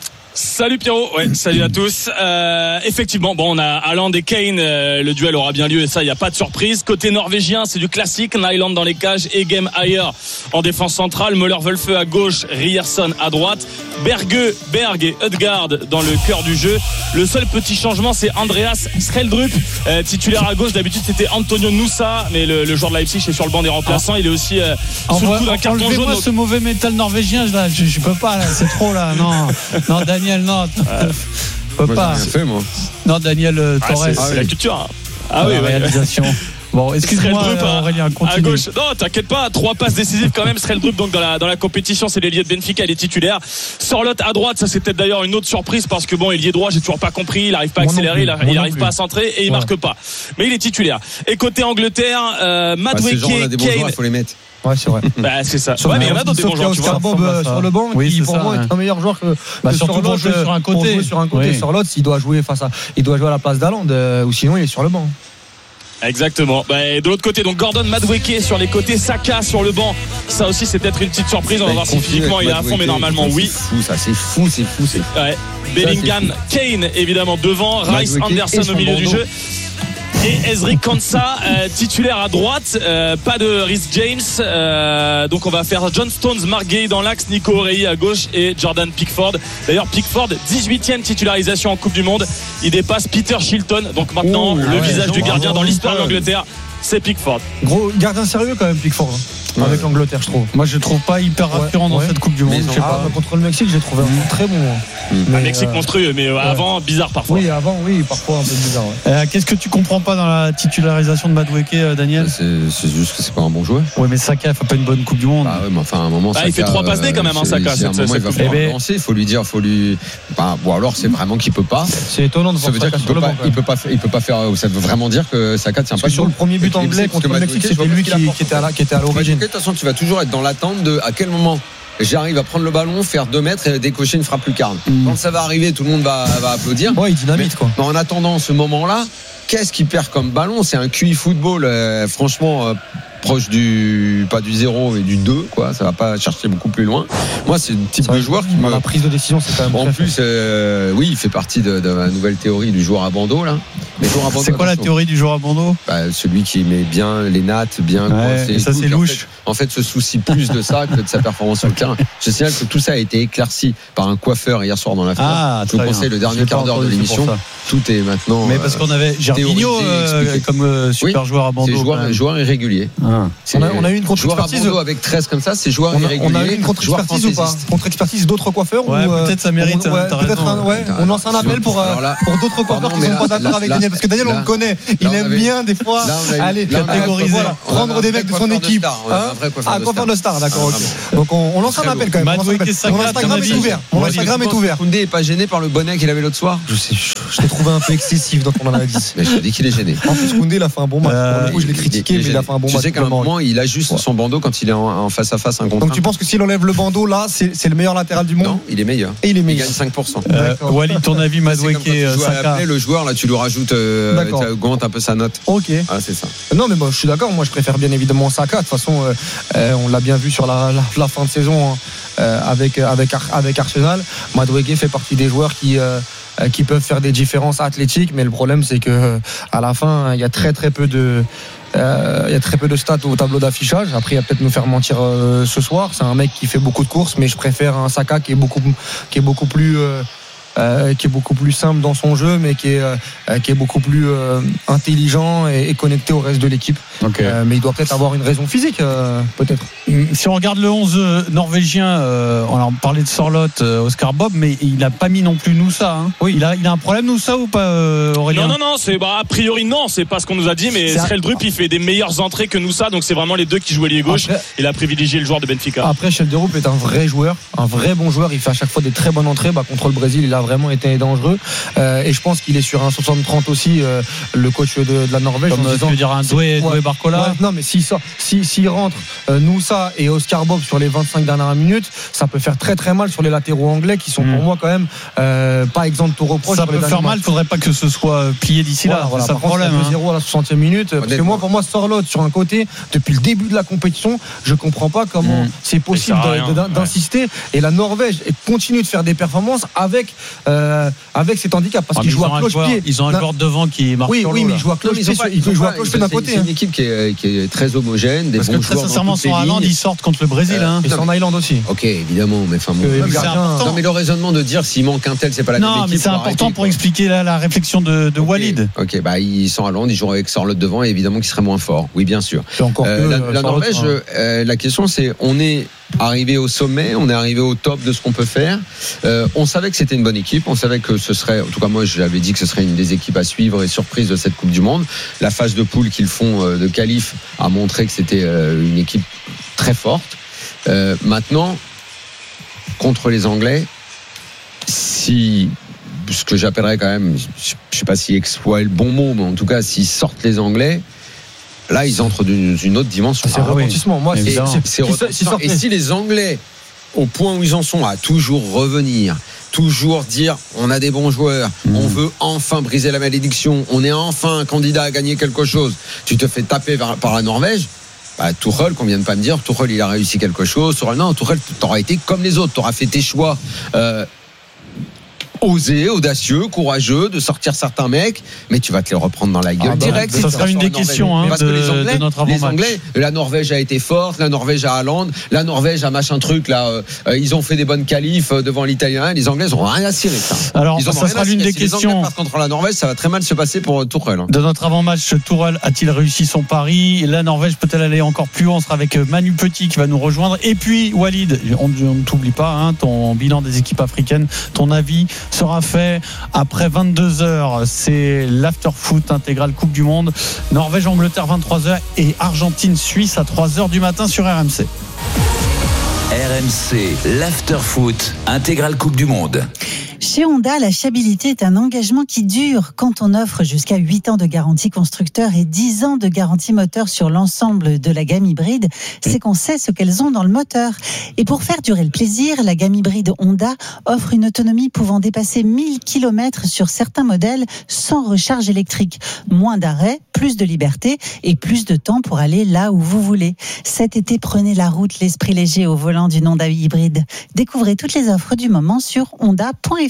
Salut Pierrot, ouais, salut à tous. Euh, effectivement, bon, on a Haaland et Kane, euh, le duel aura bien lieu et ça, il y a pas de surprise. Côté norvégien, c'est du classique, Nyland dans les cages et Game Ayer en défense centrale, Müller-Wölfe à gauche, Ryerson à droite, Berge, Berg et Ødegaard dans le cœur du jeu. Le seul petit changement, c'est Andreas Schreldrup, euh, titulaire à gauche. D'habitude, c'était Antonio Nusa, mais le, le joueur de Leipzig est sur le banc des remplaçants. Il est aussi euh, sous le coup d'un carton jaune. Enlevez-moi ce mauvais métal norvégien, là, je, je peux pas, là, c'est trop là, non, non, Daniel. Non, ouais. je peux moi, pas. Fait, moi. Non, Daniel euh, Torres. Ah, c'est la culture. Hein. Ah oui, la réalisation. Bon, excuse-moi, euh, Aurélien, continue. À gauche. Non, t'inquiète pas. Trois passes décisives quand même. Schreldrup, donc dans la dans la compétition, c'est l'ailier de Benfica, il est titulaire. Sorloth à droite, ça c'est peut-être d'ailleurs une autre surprise parce que bon, ailier droit, j'ai toujours pas compris. Il arrive pas à accélérer, il, il arrive pas à centrer et il ouais. marque pas. Mais il est titulaire. Et côté Angleterre, euh, Madueke, bah, Kane. Il faut les mettre. Ouais, c'est vrai. Bah, c'est ça. Ouais, mais il y en a d'autres bons joueurs, tu vois. Bob euh, sur le banc, oui, qui pour ça, moi ouais. est un meilleur joueur que, bah, que surtout pour jouer sur un côté. Jouer sur un côté. Oui. Sur l'autre, il doit jouer face à, il doit jouer à la place d'Haaland, euh, ou sinon il est sur le banc. Exactement. Bah, et de l'autre côté, donc Gordon, Madueke sur les côtés, Saka sur le banc. Ça aussi, c'est peut-être une petite surprise. On va voir si physiquement il est à fond, mais normalement oui. C'est fou, ça, c'est fou, c'est fou, c'est fou. Ouais. Bellingham, Kane évidemment devant, Rice, Anderson au milieu du jeu. Et Ezri Konsa euh, titulaire à droite, euh, pas de Rhys James, euh, donc on va faire John Stones, Mark Gay dans l'axe, Nico Orei à gauche et Jordan Pickford. D'ailleurs Pickford, dix-huitième titularisation en Coupe du Monde, il dépasse Peter Shilton, donc maintenant oh, le ouais, visage du gardien dans l'histoire de l'Angleterre, c'est Pickford. Gros gardien sérieux quand même Pickford. Ouais. Avec l'Angleterre, je trouve. Moi, je trouve pas hyper rassurant ouais, dans ouais. cette Coupe du Monde. Je sais ah, pas. Contre le Mexique, j'ai trouvé mmh. très bon. Mmh. Mais, Mexique euh... monstrueux, mais ouais. avant bizarre parfois. Oui, avant, oui, parfois un peu bizarre. Ouais. Euh, qu'est-ce que tu comprends pas dans la titularisation de Madueke, euh, Daniel? c'est, c'est juste que c'est pas un bon joueur. Oui, mais Saka fait pas une bonne Coupe du Monde. Bah ouais, mais enfin, à un moment, bah, Saka, il fait trois passes D quand même, hein, Saka. C'est un moment, il va falloir eh lancer. Il faut lui dire, faut lui. Bah, bon, alors, c'est vraiment qu'il peut pas. C'est étonnant de voir ça. Ça veut dire qu'il peut pas. Il peut pas. Il peut pas faire. Ça veut vraiment dire que Saka tient pas. Sur le premier but anglais contre le Mexique, c'était lui qui était à l'origine. De toute façon, tu vas toujours dans l'attente de à quel moment j'arrive à prendre le ballon, faire deux mètres et décocher une frappe lucarne. Mmh. Quand ça va arriver, tout le monde va, va applaudir. Ouais, il dynamite mais, quoi. Mais en attendant ce moment-là, qu'est-ce qu'il perd comme ballon? C'est un Q I football, euh, franchement, euh, proche du, pas du zéro, mais du deux, quoi. Ça va pas chercher beaucoup plus loin. Moi, c'est le type de joueur qui me. La prise de décision, c'est quand même. En plus, euh, oui, il fait partie de, de la nouvelle théorie du joueur à bandeau, là. Mais jour à bandeau, c'est quoi la attention. théorie du jour à bandeau? Bah, celui qui met bien les nattes, bien Ouais, coincé, et ça, tout, c'est qui, en louche. fait- En fait, se soucie plus de ça que de sa performance sur le terrain. Je signale que tout ça a été éclairci par un coiffeur hier soir dans la foire. Ah, Je vous très conseille bien. le dernier J'ai pas quart d'heure de entendu, c'est l'émission. pour ça. Tout est maintenant. Mais parce qu'on avait Gervinho euh, comme euh, super Oui, joueur à bandeau. C'est joueur, quand même. joueur irrégulier. Ah. C'est- On a- on a eu une joueur à contre-expertise. bandeau avec treize comme ça, c'est joueur On a, irrégulier. on a eu une joueur contre-expertise ou pas? fantaisiste. Contre-expertise d'autres coiffeurs Ouais, ou, euh, peut-être ça mérite, on, ouais, hein, t'as peut-être raison. un- ouais, on lance un appel pour, euh, Alors là- pour d'autres coiffeurs Pardon, qui mais sont là- pas d'accord là- avec là- Daniel. Parce que Daniel, on là- le connaît. là, Il on aime avait- bien des fois là, on a eu- aller là, on a un catégoriser, coiffeur- on a prendre un des vrai mecs de son coiffeur de équipe. star, on a un Hein vrai coiffeur Ah, de coiffeur star. de star, d'accord. Ah, ok. vraiment. Donc on on lance un Très appel beau. quand même. On lance un Madoué appel. Kessaka, Mon à ton Instagram avis est ouvert. Mon Walid, Instagram est ouvert. Koundé est pas gêné par le bonnet qu'il avait l'autre soir. Je sais, je l'ai trouvé un peu excessif dans ton analyse. Mais je te dis qu'il est gêné. En plus, Koundé, il a fait un bon match. Euh, Pour le coup, je l'ai critiqué, mais il a fait un bon tu match. sais qu'à un moment, il ajuste son bandeau quand il est en, en face à face un contre Donc un. tu penses que s'il enlève le bandeau là, c'est c'est le meilleur latéral du monde? Non, il est meilleur. Et il est Il meilleur. gagne cinq pour cent. Euh, D'accord. Walid, ton avis, C'est Madoué comme quand tu joues à Saka. l'appeler, le joueur, là, tu lui rajoutes, euh, D'accord. tu augmentes un peu sa note. Ok. Ah, c'est ça. Non mais bon, je suis d'accord. Moi, je préfère bien évidemment Saka. De toute façon, euh, euh, on l'a bien vu sur la, la, la fin de saison hein, euh, avec avec Ar- avec Arsenal. Madueke fait partie des joueurs qui euh, euh, qui peuvent faire des différences athlétiques, mais le problème c'est que euh, à la fin, il y a très très peu de euh, il y a très peu de stats au tableau d'affichage. Après, il va peut-être nous faire mentir euh, ce soir. C'est un mec qui fait beaucoup de courses, mais je préfère un Saka qui est beaucoup qui est beaucoup plus euh, Euh, qui est beaucoup plus simple dans son jeu, mais qui est, euh, qui est beaucoup plus euh, intelligent et, et connecté au reste de l'équipe. Okay. Euh, mais il doit peut-être avoir une raison physique, euh, peut-être. Si on regarde le onze norvégien, euh, on a parlé de Sorloth, euh, Oscar Bob, mais il n'a pas mis non plus Noussa. Hein. Oui. Il a, il a un problème Noussa ou pas, euh, Aurélien? Non, non, non, c'est, bah, a priori, non, c'est pas ce qu'on nous a dit, mais C'est un- Sreldrup, il fait des meilleures entrées que Noussa, donc c'est vraiment les deux qui jouent ailier gauche. Après- Il a privilégié le joueur de Benfica. Après, Shelderup est un vrai joueur, un vrai bon joueur. Il fait à chaque fois des très bonnes entrées. Bah, contre le Brésil, il a vraiment été dangereux. Euh, et je pense qu'il est sur un soixante trente aussi, euh, le coach de, de la Norvège. Comme en tu disant- veux dire un Doué, Doué Barcola. Ouais, non, mais s'il sort, si, s'il rentre euh, Noussa et Oscar Bob sur les vingt-cinq dernières minutes, ça peut faire très très mal sur les latéraux anglais qui sont Mm. pour moi quand même euh, pas exempts de tout reproche. Ça sur les peut faire derniers mal, il matchs. faudrait pas que ce soit plié d'ici Voilà, là. voilà. C'est ça le Par contre, problème. deux Hein. zéro à la soixantième minute. Parce que Honnêtement. moi, pour moi, Sorloth sur un côté, depuis le début de la compétition, je comprends pas comment Mm. c'est possible Ça sert à de- rien, de- ouais. d'insister. Et la Norvège continue de faire des performances avec, euh, avec cet handicap. Parce Ah, qu'ils mais jouent ils ont à un joueur- cloche-pied. Ils ont un Non, joueur devant qui marche Oui, sur oui, l'eau, mais là. ils jouent à Non, mais cloche-pied. ils ont pas- Il peut ils ont jouer à pas- cloche-pied d'un c'est- côté. C'est hein. une équipe qui est, qui est très homogène, des Parce bons que très joueurs dans sincèrement, toutes les sans Haaland, lignes. ils sortent contre le Brésil. Hein. Et sans Island aussi. Ok, évidemment, mais enfin bon. Que- Non, mais le c'est gardien- important. Non, mais le raisonnement de dire s'il manque un tel, c'est pas la même Non, équipe. mais c'est faut important arrêter, pour quoi. expliquer la, la réflexion de, de Ok. Walid. Ok, bah ils sont à Londres, ils jouent avec Sorloth devant et évidemment qu'ils seraient moins forts. Oui, bien sûr. Et encore Euh, que, la, euh, la Sorloth, Norvège, hein. euh, la question c'est, on est arrivé au sommet, on est arrivé au top de ce qu'on peut faire. Euh, on savait que c'était une bonne équipe, on savait que ce serait, en tout cas moi j'avais dit que ce serait une des équipes à suivre et surprise de cette Coupe du Monde. La phase de poule qu'ils font euh, de qualif a montré que c'était euh, une équipe très forte. Euh, maintenant, contre les Anglais, si ce que j'appellerais quand même, je ne sais pas si exploit est le bon mot, mais en tout cas s'ils sortent les Anglais, là ils entrent dans une autre dimension. C'est Ah oui. retentissement. Moi, c'est Évidemment. c'est- C'est si- si retentissant. sortent Et les- si les Anglais, au point où ils en sont, à toujours revenir, toujours dire on a des bons joueurs, Mmh. on veut enfin briser la malédiction, on est enfin un candidat à gagner quelque chose, tu te fais taper par, par la Norvège. Bah, Tuchel, qu'on vient de pas me dire, Tuchel il a réussi quelque chose. Tuchel, non, Tuchel, t'auras été comme les autres, t'auras fait tes choix. Euh, osé, audacieux, courageux de sortir certains mecs, mais tu vas te les reprendre dans la gueule Ah bah, direct. ça si tu sera vas une sur des la Norvège. questions, hein, Parce que de- les Anglais, de notre les avant-match. Anglais, la Norvège a été forte, la Norvège a Haaland, la Norvège a machin truc là. euh, euh, ils ont fait des bonnes qualifs euh, devant l'Italien. Les Anglais ils ont rien à cirer. Ça. Alors, Ils en ont ça rien sera à l'une cirer. des Si les questions. Anglais passent contre la Norvège, ça va très mal se passer pour euh, Tuchel. hein. De notre avant-match, Tourelle a-t-il réussi son pari? La Norvège peut-elle aller encore plus haut? On sera avec Manu Petit qui va nous rejoindre. Et puis, Walid, on on ne t'oublie pas, hein, ton bilan des équipes africaines, ton avis sera fait après vingt-deux heures. C'est l'after-foot intégral Coupe du Monde. Norvège-Angleterre, vingt-trois heures. Et Argentine-Suisse à trois heures du matin sur R M C. R M C, l'after-foot, intégrale Coupe du Monde. Chez Honda, la fiabilité est un engagement qui dure. Quand on offre jusqu'à huit ans de garantie constructeur et dix ans de garantie moteur sur l'ensemble de la gamme hybride, c'est qu'on sait ce qu'elles ont dans le moteur. Et pour faire durer le plaisir, la gamme hybride Honda offre une autonomie pouvant dépasser mille kilomètres sur certains modèles sans recharge électrique. Moins d'arrêts, plus de liberté et plus de temps pour aller là où vous voulez. Cet été, prenez la route, l'esprit léger au volant d'une Honda hybride. Découvrez toutes les offres du moment sur honda point f r.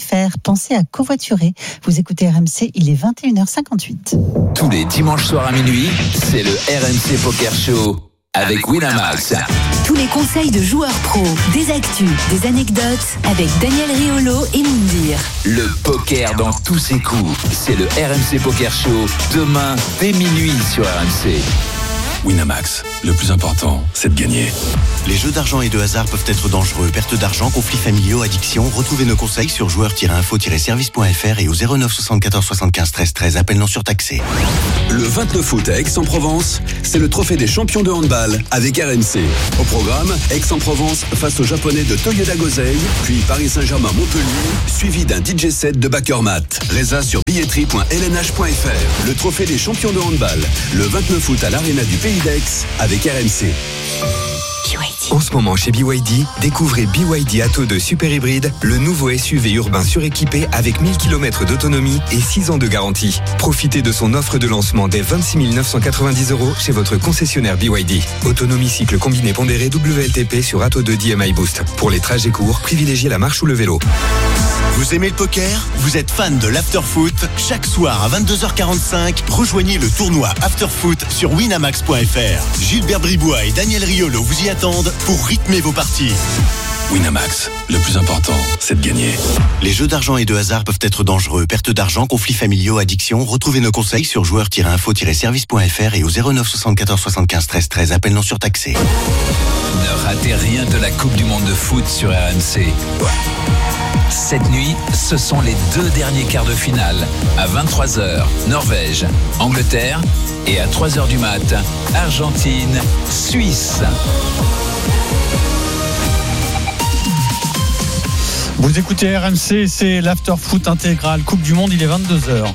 F R. Pensez à covoiturer. Vous écoutez R M C, il est vingt et une heures cinquante-huit. Tous les dimanches soirs à minuit, c'est le R M C Poker Show avec Winamax. Tous les conseils de joueurs pros, des actus, des anecdotes avec Daniel Riolo et Moundir. Le poker dans tous ses coups, c'est le R M C Poker Show demain dès minuit sur R M C. Winamax, le plus important, c'est de gagner. Les jeux d'argent et de hasard peuvent être dangereux. Perte d'argent, conflits familiaux, addiction. Retrouvez nos conseils sur joueurs tiret info tiret service point f r et au zéro neuf soixante-quatorze soixante-quinze treize treize. Appel non surtaxé. Le vingt-neuf août à Aix-en-Provence, c'est le trophée des champions de handball avec R M C. Au programme, Aix-en-Provence face aux Japonais de Toyoda Gosei, puis Paris Saint-Germain-Montpellier, suivi d'un D J set de Bakermat. Résa sur billetterie point l n h point f r. Le trophée des champions de handball, le vingt-neuf août à l'Arena du Pays d'Aix avec R M C. En ce moment chez B Y D, découvrez B Y D Atto deux Super Hybride, le nouveau S U V urbain suréquipé avec mille kilomètres d'autonomie et six ans de garantie. Profitez de son offre de lancement dès vingt-six mille neuf cent quatre-vingt-dix euros chez votre concessionnaire B Y D. Autonomie cycle combiné pondéré W L T P sur Atto deux D M I Boost. Pour les trajets courts, privilégiez la marche ou le vélo. Vous aimez le poker ? Vous êtes fan de l'afterfoot ? Chaque soir à vingt-deux heures quarante-cinq, rejoignez le tournoi Afterfoot sur winamax point f r. Gilbert Bribois et Daniel Riolo vous y attendent pour rythmer vos parties. Winamax, le plus important, c'est de gagner. Les jeux d'argent et de hasard peuvent être dangereux. Perte d'argent, conflits familiaux, addiction. Retrouvez nos conseils sur joueurs tiret info tiret service point f r et au zéro neuf soixante-quatorze soixante-quinze treize treize. Appel non surtaxé. Ne ratez rien de la Coupe du Monde de foot sur R M C. Cette nuit, ce sont les deux derniers quarts de finale. À vingt-trois heures, Norvège, Angleterre. Et à trois heures du mat, Argentine, Suisse. Vous écoutez R M C, c'est l'after-foot intégral. Coupe du Monde, il est vingt-deux heures.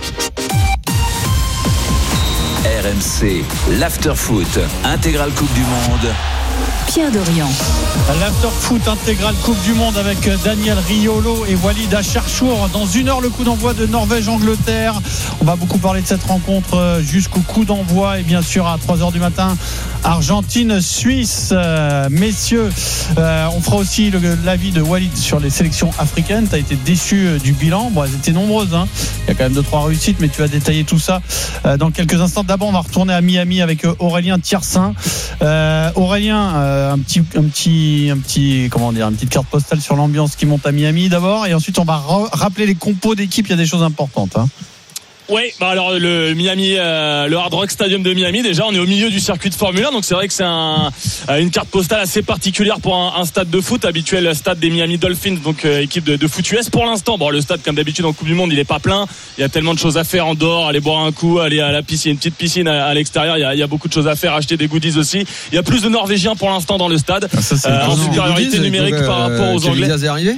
R M C, l'after-foot intégral Coupe du Monde. Pierre Dorian. L'after-foot intégral Coupe du Monde avec Daniel Riolo et Walid Acharchour. Dans une heure, le coup d'envoi de Norvège-Angleterre. On va beaucoup parler de cette rencontre jusqu'au coup d'envoi. Et bien sûr, à trois heures du matin, Argentine-Suisse. Euh, messieurs, euh, on fera aussi le, l'avis de Walid sur les sélections africaines. Tu as été déçu du bilan. Bon, elles étaient nombreuses. Hein. Il y a quand même deux trois réussites, mais tu vas détailler tout ça euh, dans quelques instants. D'abord, on va retourner à Miami avec Aurélien Tiersin. Euh, Aurélien, euh, un petit, un petit, un petit, comment dire, une petite carte postale sur l'ambiance qui monte à Miami d'abord, et ensuite on va ra- rappeler les compos d'équipe. Il y a des choses importantes. Hein. Oui, bah alors le Miami, euh, le Hard Rock Stadium de Miami, déjà on est au milieu du circuit de Formule un, donc c'est vrai que c'est un, une carte postale assez particulière pour un, un stade de foot, habituel stade des Miami Dolphins, donc euh, équipe de, de foot U S pour l'instant. Bon, le stade comme d'habitude en Coupe du Monde, il est pas plein, il y a tellement de choses à faire en dehors, aller boire un coup, aller à la piscine, une petite piscine à, à l'extérieur, il y, a, il y a beaucoup de choses à faire, acheter des goodies aussi. Il y a plus de Norvégiens pour l'instant dans le stade, ah, ça, euh, en supériorité numérique euh, par rapport aux Anglais. Est arrivé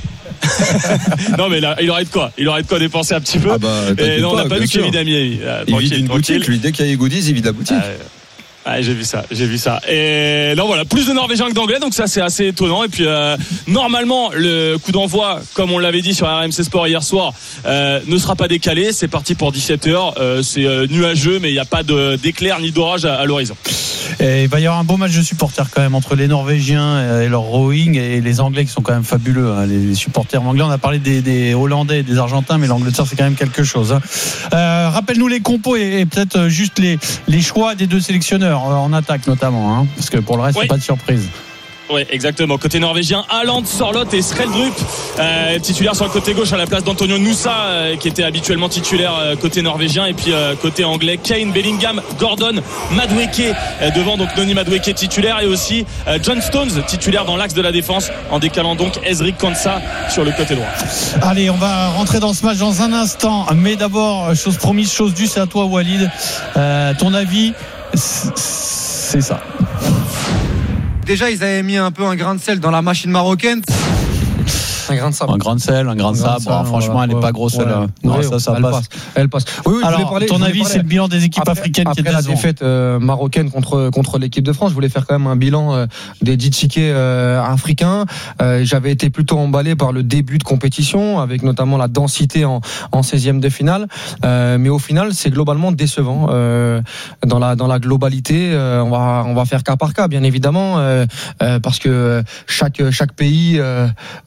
non mais là, il aurait de quoi, il aurait de quoi dépenser un petit peu. Ah bah, et non, on n'a pas vu Kevin Damier. Il vide une boutique, lui, dès qu'il y a les goodies, il vide la boutique. Euh, Ouais, j'ai vu ça, j'ai vu ça. Et non, voilà, plus de Norvégiens que d'Anglais, donc ça c'est assez étonnant. Et puis euh, normalement, le coup d'envoi, comme on l'avait dit sur R M C Sport hier soir, euh, ne sera pas décalé. C'est parti pour dix-sept heures. Euh, c'est euh, nuageux, mais il n'y a pas de, d'éclair ni d'orage à, à l'horizon. Et il va y avoir un beau match de supporters quand même entre les Norvégiens et leur rowing et les Anglais qui sont quand même fabuleux. Hein. Les supporters anglais, on a parlé des, des Hollandais et des Argentins, mais l'Angleterre c'est quand même quelque chose. Hein. Euh, rappelle-nous les compos et, et peut-être juste les, les choix des deux sélectionneurs en attaque notamment, hein, parce que pour le reste, oui. C'est pas de surprise. Oui, exactement. Côté norvégien, Haaland, Sorloth et Skreldrup, euh, titulaire sur le côté gauche à la place d'Antonio Nusa, euh, qui était habituellement titulaire euh, côté norvégien. Et puis euh, côté anglais, Kane, Bellingham, Gordon, Madueke, euh, devant donc Noni Madueke titulaire, et aussi euh, John Stones titulaire dans l'axe de la défense, en décalant donc Ezrik Konsa sur le côté droit. Allez, on va rentrer dans ce match dans un instant, mais d'abord, chose promise, chose due, c'est à toi Walid. Euh, ton avis, c'est ça. Déjà, ils avaient mis un peu un grain de sel dans la machine marocaine. Un grain de sable. Un grain de sel, un grain de sable. Bon, franchement, voilà, elle n'est pas grosse. Voilà. Celle-là. Non, ouais, ça, ça elle passe. passe. Elle passe. Oui, oui, alors, parler, ton avis, c'est le bilan des équipes après, africaines après qui est la décevant. défaite euh, marocaine contre contre l'équipe de France. Je voulais faire quand même un bilan euh, des dix tickets euh, africains. Euh, j'avais été plutôt emballé par le début de compétition, avec notamment la densité en en seizième de finale. Euh, mais au final, c'est globalement décevant euh, dans la dans la globalité. Euh, on va on va faire cas par cas, bien évidemment, euh, euh, parce que chaque chaque pays euh, a eu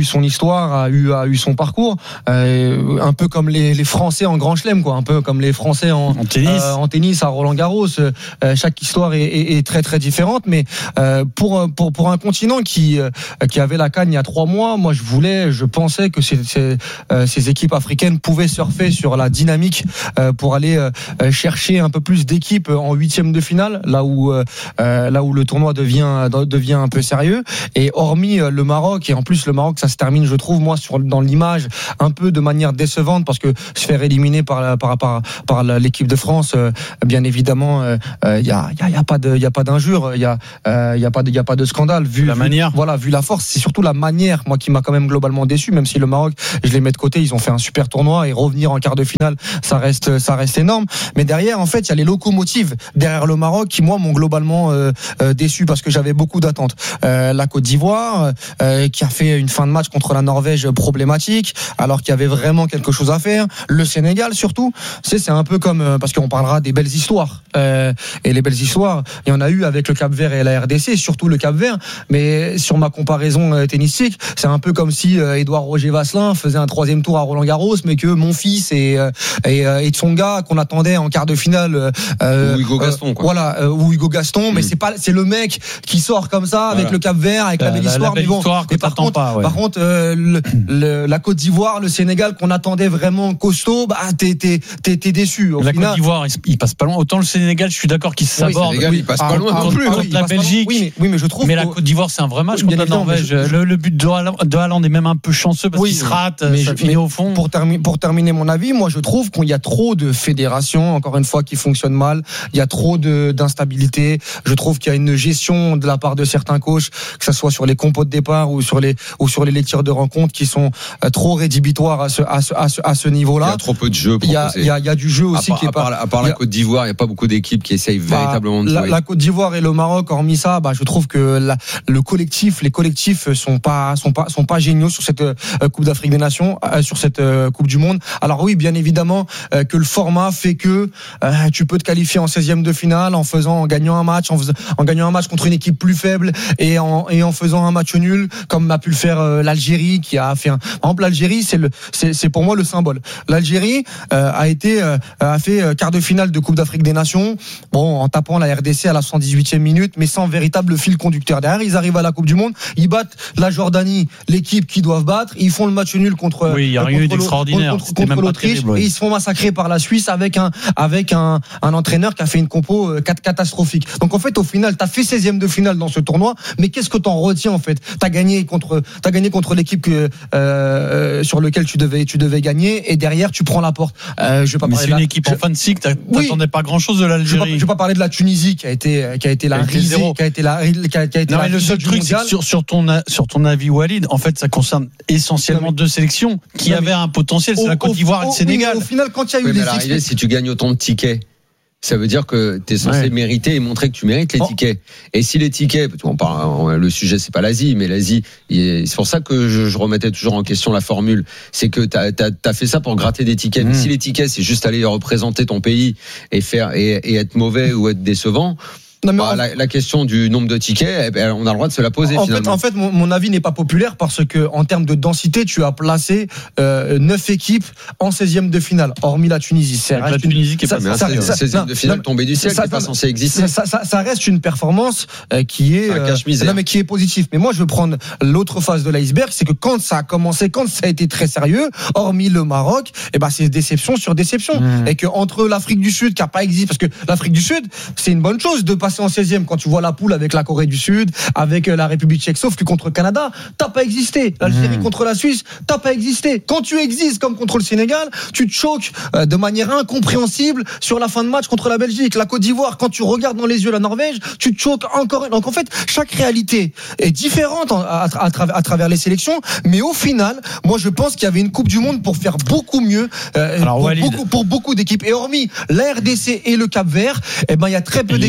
son histoire, a eu, a eu son parcours, euh, un peu comme les, les Français en Grand Chelem, quoi, un peu comme les Français en, en tennis, euh, en tennis à Roland Garros. Euh, chaque histoire est, est, est très très différente, mais euh, pour pour pour un continent qui euh, qui avait la CAN il y a trois mois, moi je voulais, je pensais que ces, ces, euh, ces équipes africaines pouvaient surfer sur la dynamique euh, pour aller euh, chercher un peu plus d'équipes en huitième de finale, là où euh, là où le tournoi devient devient un peu sérieux. Et hormis le Maroc, et en plus le Maroc, ça se termine, je trouve, moi, sur dans l'image un peu de manière décevante, parce que se faire éliminer par par par, par l'équipe de France, euh, bien évidemment, il euh, y a il y a, y a pas de il y a pas d'injure, il y a il euh, y a pas de il y a pas de scandale. Vu la vu, manière, voilà, vu la force, c'est surtout la manière, moi, qui m'a quand même globalement déçu. Même si le Maroc, je les mets de côté, ils ont fait un super tournoi et revenir en quart de finale, ça reste ça reste énorme. Mais derrière, en fait, il y a les locomotives derrière le Maroc qui, moi, m'ont globalement euh, euh, déçu parce que j'avais beaucoup d'attentes. Euh, la Côte d'Ivoire, euh, qui a fait une fin de match contre la Norvège problématique, alors qu'il y avait vraiment quelque chose à faire. Le Sénégal, surtout, c'est c'est un peu comme euh, parce qu'on parlera des belles histoires, euh, et les belles histoires, il y en a eu avec le Cap-Vert et la R D C, surtout le Cap-Vert. Mais sur ma comparaison euh, tennistique, c'est un peu comme si euh, Édouard Roger Vasselin faisait un troisième tour à Roland-Garros, mais que mon fils et euh, et, euh, et Tsonga qu'on attendait en quart de finale, euh, ou Hugo Gaston, quoi. Euh, voilà, euh, ou Hugo Gaston, mais mmh. c'est pas, c'est le mec qui sort comme ça avec voilà. le Cap-Vert, avec la, la belle la, histoire. La belle mais bon, histoire que par contre, pas, ouais. par contre, euh, le, le, la Côte d'Ivoire, le Sénégal qu'on attendait vraiment costaud, bah t'es t'es t'es, t'es déçu. Au la final, Côte d'Ivoire, il, il passe pas loin. Autant le Sénégal, je suis d'accord qu'il s'aborde. Oui, il passe pas loin non plus. Contre la Belgique. Oui, mais, oui, mais je trouve. Mais la Côte d'Ivoire, c'est un vrai match oui, contre la Norvège. Je... Le, le but de Haaland, de Haaland est même un peu chanceux parce oui, qu'il se rate. Mais ça je, finit au fond. Pour, termi- pour terminer mon avis, moi je trouve qu'il y a trop de fédérations, encore une fois, qui fonctionnent mal. Il y a trop de, d'instabilité. Je trouve qu'il y a une gestion de la part de certains coachs, que ce soit sur les compos de départ ou sur les ou sur les lectures de rencontres, qui sont euh, trop rédhibitoires à ce à ce à ce, à ce niveau-là. Il y a trop peu de jeux. Il y a il y a, il y a du jeu aussi à part, qui est à part, pas. À part la Côte d'Ivoire, il y a pas beaucoup d'équipes qui essayent bah, véritablement de la, jouer. La Côte d'Ivoire et le Maroc, hormis ça, bah je trouve que la, le collectif, les collectifs sont pas sont pas sont pas géniaux sur cette euh, Coupe d'Afrique des Nations, euh, sur cette euh, Coupe du Monde. Alors oui, bien évidemment euh, que le format fait que euh, tu peux te qualifier en seizième de finale en faisant, en gagnant un match, en, fais, en gagnant un match contre une équipe plus faible et en et en faisant un match nul, comme a pu le faire euh, l'Algérie, qui a fait un. Par exemple, l'Algérie, c'est le c'est c'est pour moi le symbole. L'Algérie euh, a été euh, a fait euh, quart de finale de Coupe d'Afrique des Nations. Bon, en tapant la R D C à la soixante-dix-huitième minute, mais sans véritable fil conducteur. Derrière, ils arrivent à la Coupe du Monde, ils battent la Jordanie, l'équipe qu'ils doivent battre, ils font le match nul contre oui, il y a rien eu d'extraordinaire, contre, contre, contre l'Autriche, terrible, oui. Et ils se font massacrer par la Suisse avec un avec un un entraîneur qui a fait une compo euh, catastrophique. Donc en fait, au final, t'as fait seizième de finale dans ce tournoi, mais qu'est-ce que t'en retiens en fait? T'as gagné contre t'as gagné contre l'équipe que euh, sur lequel tu devais tu devais gagner, et derrière tu prends la porte. Euh, je vais pas mais parler c'est de une la... équipe en fin de cycle, t'attendais oui. pas grand-chose de l'Algérie. Je vais pas, je vais pas parler de la Tunisie qui a été qui a été la risée, qui a été la qui a, qui a été non, la le seul truc mondial. c'est sur sur ton sur ton avis, Walid, en fait ça concerne essentiellement deux sélections qui avaient un potentiel, c'est au, la Côte d'Ivoire au, et le Sénégal. Oui, au final, quand il y a eu oui, les à l'arrivée, si tu gagnes autant de tickets, ça veut dire que tu es censé ouais. mériter et montrer que tu mérites les oh. tickets. Et si les tickets, on parle, le sujet c'est pas l'Asie, mais l'Asie, c'est pour ça que je, je remettais toujours en question la formule, c'est que t'as, t'as, t'as fait ça pour gratter des tickets. Mmh. Mais si les tickets c'est juste aller représenter ton pays et faire et, et être mauvais ou être décevant. Non, mais bah, en... la, la question du nombre de tickets, eh, on a le droit de se la poser. En finalement. fait, en fait, mon, mon avis n'est pas populaire parce que en termes de densité, tu as placé euh, neuf équipes en seizième de finale, hormis la Tunisie. C'est la Tunisie qui est pas ça, ça, seizième de finale tombée du ciel, ça, qui n'est pas censé exister. Ça, ça, ça reste une performance euh, qui est euh, non, mais qui est positive. Mais moi, je veux prendre l'autre face de l'iceberg, c'est que quand ça a commencé, quand ça a été très sérieux, hormis le Maroc, et ben c'est déception sur déception. Mmh. Et que entre l'Afrique du Sud qui a pas existé, parce que l'Afrique du Sud, c'est une bonne chose de passer en seizième quand tu vois la poule avec la Corée du Sud, avec la République tchèque, sauf que contre le Canada, t'as pas existé. L'Algérie mmh. contre la Suisse, t'as pas existé. Quand tu existes comme contre le Sénégal, tu te choques euh, de manière incompréhensible sur la fin de match contre la Belgique. La Côte d'Ivoire, quand tu regardes dans les yeux la Norvège, tu te choques encore. Donc en fait, chaque réalité est différente à, à, à, tra- à travers les sélections, mais au final, moi je pense qu'il y avait une Coupe du Monde pour faire beaucoup mieux euh, pour, beaucoup, pour beaucoup d'équipes. Et hormis la R D C et le Cap-Vert, eh ben il y a très peu et d'équipes qui ont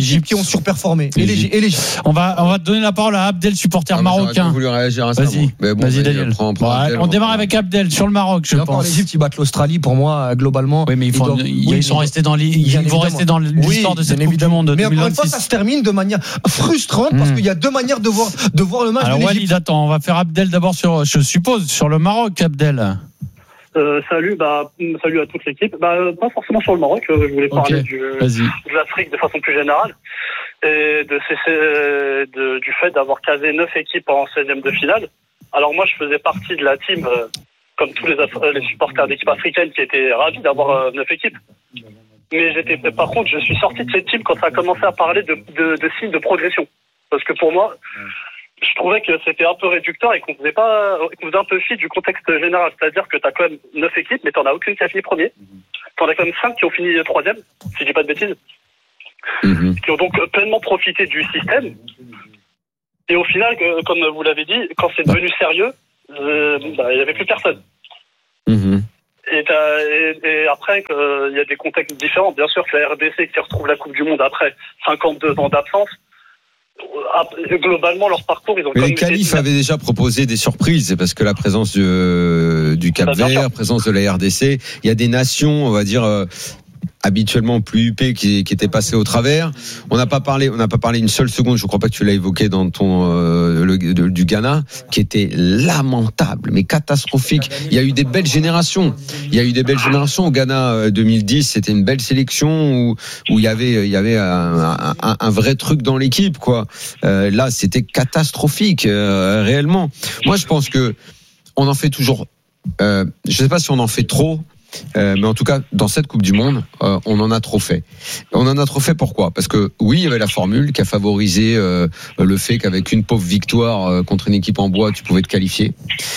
surperformé. Et léger, et léger. On va, on va donner la parole à Abdel, supporter Ah, marocain. voulu réagir à ça, Vas-y, mais bon, vas-y mais Daniel. prends, prends Ouais, Abdel, on on démarre prend. avec Abdel sur le Maroc, je Et encore, pense. l'Égypte, ils battent l'Australie, pour moi, globalement. Oui, mais ils, font, doivent- ils, oui, ils sont mais- restés dans l'hi- ils Bien vont évidemment. rester dans l'histoire Oui, de cette bien Coupe du Monde de Mais deux mille encore une fois, vingt-six. ça se termine de manière frustrante parce Mm. qu'il y a deux manières de voir, de voir le match Alors de l'Égypte. Walid, attends, on va faire Abdel d'abord sur, je suppose, sur le Maroc, Abdel. Euh, salut, bah, salut à toute l'équipe. Bah, euh, pas forcément sur le Maroc. euh, je voulais parler Ok, du, vas-y. de l'Afrique de façon plus générale et de, ces, ces- de du fait d'avoir casé neuf équipes en seizième de finale. Alors moi, je faisais partie de la team, euh, comme tous les, Af- les supporters d'équipes africaines, qui étaient ravis d'avoir euh, neuf équipes. Mais j'étais, par contre, je suis sorti de cette team quand ça a commencé à parler de, de, de signes de progression. Parce que pour moi, je trouvais que c'était un peu réducteur et qu'on faisait pas, qu'on faisait un peu fi du contexte général. C'est-à-dire que t'as quand même neuf équipes, mais t'en as aucune qui a fini premier. T'en as quand même cinq qui ont fini troisième, si je dis pas de bêtises. Qui ont donc pleinement profité du système. Et au final, que- comme vous l'avez dit, quand c'est devenu sérieux, euh, bah, il y avait plus personne. Et, t'as- et, et après, il y a des contextes différents. Bien sûr que la R D C qui retrouve la Coupe du Monde après cinquante-deux ans d'absence, euh, globalement, leur parcours, ils ont Mais quand les même été- qualifs avaient déjà proposé des surprises parce que la présence du, du Cap Bah, bien Vert, sûr. présence de la R D C, il y a des nations, on va dire, euh, habituellement plus huppées qui, qui étaient passées au travers. On n'a pas parlé, on n'a pas parlé une seule seconde. Je crois pas que tu l'as évoqué dans ton euh, le, de- du Ghana, qui était lamentable, mais catastrophique. Il y a eu des belles générations. Il y a eu des belles générations au Ghana euh, deux mille dix. C'était une belle sélection où où il y avait il y avait un, un, un vrai truc dans l'équipe, quoi. Euh, là, c'était catastrophique, euh, réellement. Moi, je pense que on en fait toujours. Euh, je sais pas si on en fait trop. Euh, mais en tout cas, dans cette Coupe du Monde, euh, on en a trop fait. On en a trop fait pourquoi ? Parce que oui, il y avait la formule qui a favorisé euh, le fait qu'avec une pauvre victoire euh, contre une équipe en bois, tu pouvais te qualifier.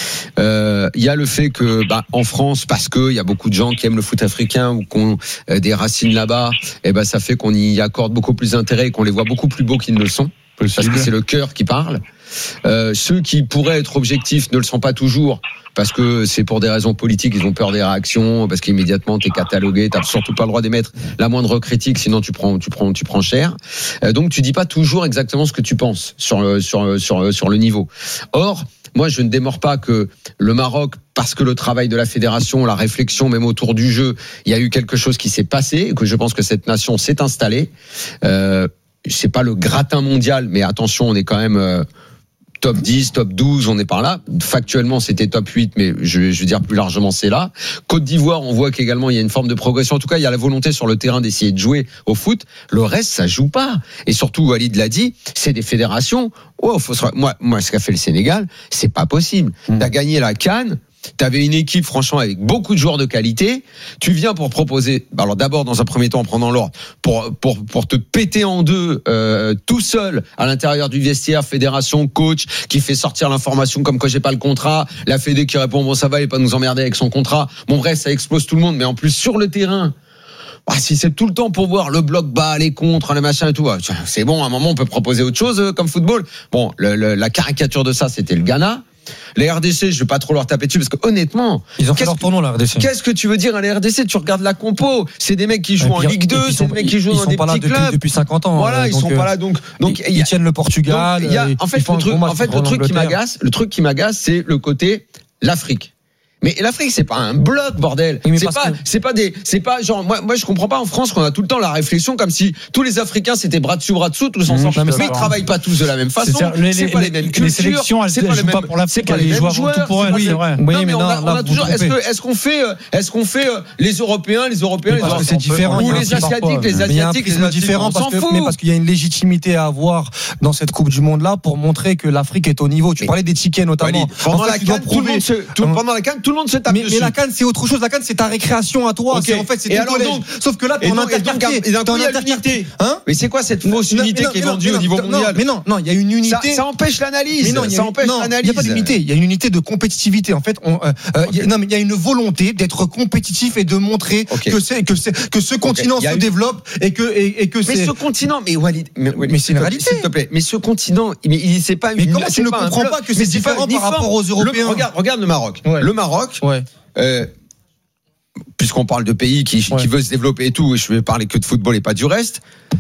Euh, il y a le fait que, bah, en France, parce que il y a beaucoup de gens qui aiment le foot africain ou qui ont euh, des racines là-bas, et ben ça fait qu'on y accorde beaucoup plus d'intérêt et qu'on les voit beaucoup plus beaux qu'ils ne le sont. Parce que c'est le cœur qui parle. Euh, ceux qui pourraient être objectifs ne le sont pas toujours parce que c'est pour des raisons politiques, ils ont peur des réactions, parce qu'immédiatement t'es catalogué, t'as surtout pas le droit d'émettre la moindre critique, sinon tu prends, tu prends, tu prends cher. Euh, donc tu dis pas toujours exactement ce que tu penses sur le, sur, sur, sur le niveau. Or, moi je ne démords pas que le Maroc, parce que le travail de la fédération, la réflexion même autour du jeu, il y a eu quelque chose qui s'est passé et que je pense que cette nation s'est installée. Euh, c'est pas le gratin mondial, mais attention, on est quand même euh, top dix, top douze, on est par là. Factuellement, c'était top huit, mais je, je veux dire plus largement, c'est là. Côte d'Ivoire, on voit qu'également il y a une forme de progression. En tout cas, il y a la volonté sur le terrain d'essayer de jouer au foot. Le reste, ça joue pas. Et surtout, Walid l'a dit, c'est des fédérations. Oh, faut se... moi, moi, ce qu'a fait le Sénégal, c'est pas possible. T'as gagné la CAN. T'avais une équipe, franchement, avec beaucoup de joueurs de qualité. Tu viens pour proposer, alors d'abord, dans un premier temps, en prenant l'ordre, pour, pour, pour te péter en deux, euh, tout seul, à l'intérieur du vestiaire, fédération, coach, qui fait sortir l'information comme quoi j'ai pas le contrat, la fédé qui répond, bon, ça va, il va pas nous emmerder avec son contrat. Bon, bref, ça explose tout le monde, mais en plus, sur le terrain, ah, si c'est tout le temps pour voir le bloc bas, les contres, les machins et tout, c'est bon, à un moment, on peut proposer autre chose, euh, comme football. Bon, le, le, la caricature de ça, c'était le Ghana. Les R D C, je vais pas trop leur taper dessus parce que honnêtement, ils ont fait leur tournoi, la R D C. Qu'est-ce que tu veux dire à la R D C ? Tu regardes la compo, c'est des mecs qui jouent en Ligue deux, c'est des mecs qui jouent dans des petits clubs. Depuis cinquante ans. Voilà, ils sont pas là donc donc ils, ils tiennent le Portugal. Donc, il y a, en fait, le truc, en fait, le truc qui m'agace, le truc qui m'agace, c'est le côté l'Afrique. Mais l'Afrique, c'est pas un bloc, bordel. Oui, c'est pas, que... c'est pas des, c'est pas genre, moi, moi, je comprends pas en France qu'on a tout le temps la réflexion comme si tous les Africains c'était bras dessus, bras dessous, tous ensemble. Mmh, mais, mais ils travaillent pas tous de la même façon. C'est, les, c'est les, pas les, les mêmes cultures. Les sélections, elles, c'est elles pas jouent les mêmes, pas pour l'Afrique, c'est pas les mêmes joueurs. Tout pour elles, oui, c'est vrai. Non, Oui, mais, mais on non, a, on a toujours, est-ce que, est-ce qu'on fait, est-ce qu'on fait les Européens, les Européens, les Européens, c'est différent. Ou les Asiatiques, les Asiatiques, les différents parce que, mais parce qu'il y a une légitimité à avoir dans cette Coupe du Monde là pour montrer que l'Afrique est au niveau. Tu parlais des tickets notamment. Pendant la CAN, tout le monde se, pendant la CAN, tout le monde se tape dessus. Mais la CAN, c'est autre chose. La CAN, c'est ta récréation à toi. Okay. C'est en fait, c'est ton collège. Donc, sauf que là, t'es en interquartier. T'es en interquartier. Hein? Mais c'est quoi cette fausse unité qui est vendue au niveau mondial? Mais non, non, il y a une unité. Ça, ça empêche l'analyse. Mais non, ça empêche l'analyse. Il n'y a pas d'unité. Il y a une unité de compétitivité. En fait, on, euh, okay. y a, non, mais il y a une volonté d'être compétitif et de montrer okay. que c'est que c'est que ce continent okay. se développe et que et, et que mais c'est. Mais ce continent, mais Walid, mais, mais c'est une réalité. S'il te plaît. Mais ce continent, mais il c'est pas. Mais comment tu ne comprends pas que c'est différent par rapport aux Européens? Regarde, regarde le Maroc. Le Maroc. Euh, puisqu'on parle de pays qui, ouais. qui veut se développer et tout, et je vais parler que de football et pas du reste,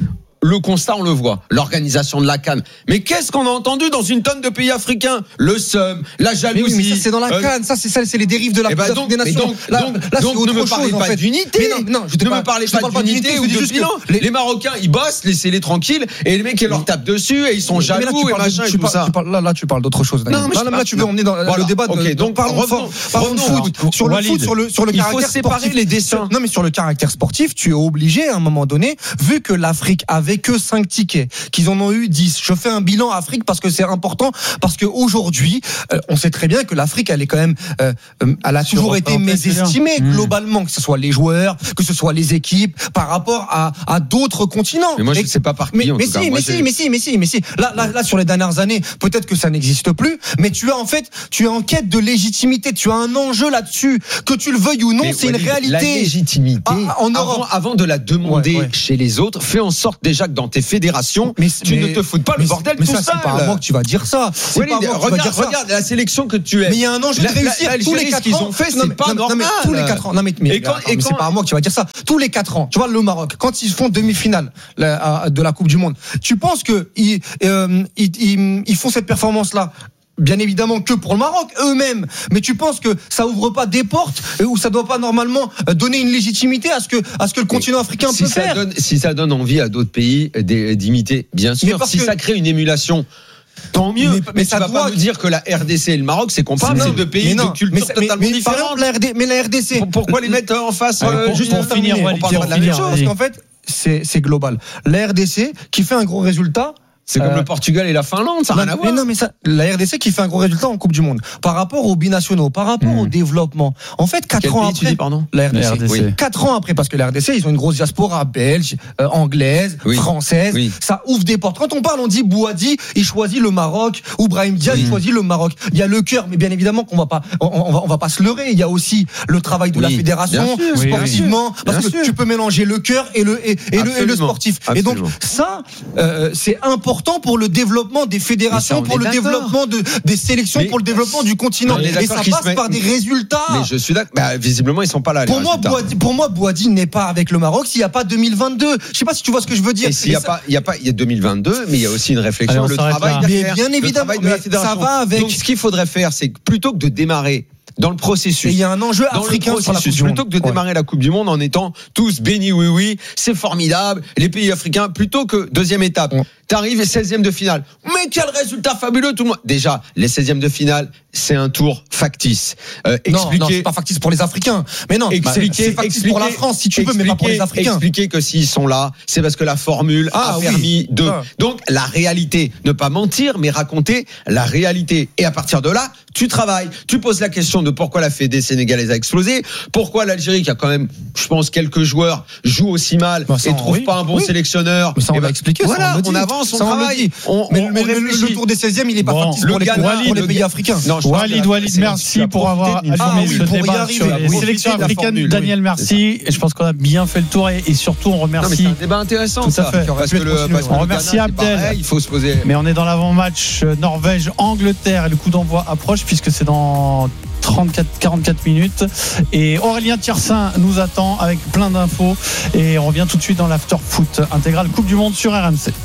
le constat, on le voit. L'organisation de la CAN. Mais qu'est-ce qu'on a entendu dans une tonne de pays africains? Le seum, la jalousie. Mais oui, mais ça, c'est dans la euh, CAN. Ça, c'est ça, c'est les dérives de la eh ben Coupe donc, des Nations. donc, là, donc, là, donc ne me parlez chose, pas en fait. d'unité. Mais non, non, je ne pas, me parlez je pas parle pas d'unité ou de bilan. Les... les Marocains, ils bossent, laissez-les tranquilles, et les mecs, ils leur tapent dessus, et ils sont jaloux, et machin, et tout ça. Là, là, tu parles d'autre chose. Non, mais là, là, tu veux emmener dans le débat. Ok, donc parlons de foot. Sur le foot, sur le sur le caractère sportif. Il faut séparer les dessins. Non, mais sur le caractère sportif, tu es obligé à un moment donné, vu que l'Afrique avait que cinq tickets, qu'ils en ont eu dix. Je fais un bilan Afrique parce que c'est important, parce qu'aujourd'hui, euh, on sait très bien que l'Afrique, elle est quand même, euh, elle a toujours été mésestimée mmh. globalement, que ce soit les joueurs, que ce soit les équipes, par rapport à, à d'autres continents. Mais moi, je ne sais pas par qui. Mais, en mais, tout si, cas. mais, Moi, si, mais si, mais si, mais si, là, là, là, sur les dernières années, peut-être que ça n'existe plus, mais tu as en fait, tu es en quête de légitimité, tu as un enjeu là-dessus, que tu le veuilles ou non, mais c'est ouais, une réalité. La légitimité, ah, en Europe, avant, avant de la demander ouais, ouais. chez les autres, fais en sorte déjà que dans tes fédérations, mais, tu mais, ne te foutes pas mais, le bordel mais tout ça, seul. C'est pas à moi que tu vas dire ça. C'est Walid, pas à moi que regarde, tu vas dire ça. Regarde la sélection que tu es. Mais il y a un enjeu la, de réussir la, tous les quatre ans. Ce qu'ils ont fait, c'est non, pas non, normal. Non, mais tous les quatre ans. Non, mais, mais, et quand, mais, et mais quand, c'est pas à moi que tu vas dire ça. Tous les quatre ans. Tu vois, le Maroc, quand ils font demi-finale de la Coupe du Monde, tu penses que ils, euh, ils, ils, ils font cette performance-là? Bien évidemment que pour le Maroc eux-mêmes, mais tu penses que ça ouvre pas des portes ou ça doit pas normalement donner une légitimité à ce que à ce que le continent africain si peut ça faire donne, si ça donne envie à d'autres pays d'imiter, bien sûr. Si que... ça crée une émulation, tant mieux. Mais, mais, mais ça tu vas doit... pas nous dire que la R D C et le Maroc, c'est comparable, c'est deux pays de culture mais, totalement mais, différentes. La R D... Mais la R D C, pourquoi les mettre en face? euh, pour, Juste pour finir, on parle de la même chose, parce qu'en fait, c'est, c'est global. La R D C qui fait un gros résultat. C'est comme euh, le Portugal et la Finlande, ça n'a rien à voir. Mais non, mais ça, la R D C qui fait un gros résultat en Coupe du Monde. Par rapport aux binationaux, par rapport mmh. au développement. En fait, quatre Quel ans après. Dis, pardon la R D C. La R D C. Oui. Quatre ans après, parce que la R D C, ils ont une grosse diaspora belge, euh, anglaise, oui. française. Oui. Ça ouvre des portes. Quand on parle, on dit Bouhaddi, il choisit le Maroc, ou Brahim Diaz, oui. il choisit le Maroc. Il y a le cœur, mais bien évidemment qu'on va pas, on, on va, on va pas se leurrer. Il y a aussi le travail de oui. la fédération, sûr, sportivement, oui, parce bien que sûr. tu peux mélanger le cœur et le, et, et le, et le sportif. Absolument. Et donc, ça, euh, c'est important pour le développement des fédérations, ça, pour le d'accord. développement de, des sélections, mais pour le développement du continent. Et ça passe met... par des résultats. Mais je suis d'accord. Bah, visiblement, ils sont pas là. Pour moi, Bouhaddi, pour moi, Bouhaddi n'est pas avec le Maroc s'il n'y a pas deux mille vingt-deux. Je sais pas si tu vois ce que je veux dire. Et s'il y a ça... pas, il y a pas, il y a deux mille vingt-deux, mais il y a aussi une réflexion, Allez, le travail derrière, bien évidemment, le travail de la fédération. Ça va avec. Donc, ce qu'il faudrait faire, c'est que plutôt que de démarrer dans le processus. Et il y a un enjeu africain sur la Coupe du Monde. Plutôt que de démarrer ouais. la Coupe du Monde en étant tous bénis, oui, oui, c'est formidable, les pays africains, plutôt que deuxième étape. Ouais. T'arrives et seizième de finale. Mais quel résultat fabuleux, tout le monde. Déjà, les seizièmes de finale, c'est un tour factice. Euh, expliquer... Non, non, c'est pas factice pour les Africains. Mais non, expliquer, c'est factice pour la France, si tu veux, mais pas pour les Africains. Expliquer que s'ils sont là, c'est parce que la formule ah, a oui. permis de. Ah. Donc, la réalité. Ne pas mentir, mais raconter la réalité. Et à partir de là, tu travailles. Tu poses la question de pourquoi la Fédé sénégalaise a explosé, pourquoi l'Algérie, qui a quand même, je pense, quelques joueurs, joue aussi mal bah, et trouve oui. pas un bon oui. sélectionneur. Mais ça, on va expliquer. Voilà, on avance, on travaille. On, mais, on, mais, on mais le tour des seizièmes, il est pas bon, factice pour les, Ghana, pour les pays africains. Non, Walid, Walid, merci pour avoir allumé ah, oui, ce pour débat sur les sélections africaines. Daniel, merci. Et je pense qu'on a bien fait le tour et, et surtout on remercie. C'est un débat intéressant. Tout à fait. Parce que le, parce on remercie Abdel. Il faut se poser. Mais on est dans l'avant-match Norvège-Angleterre et le coup d'envoi approche puisque c'est dans trente-quatre quarante-quatre minutes et Aurélien Tiersin nous attend avec plein d'infos et on revient tout de suite dans l'after foot intégral Coupe du Monde sur R M C.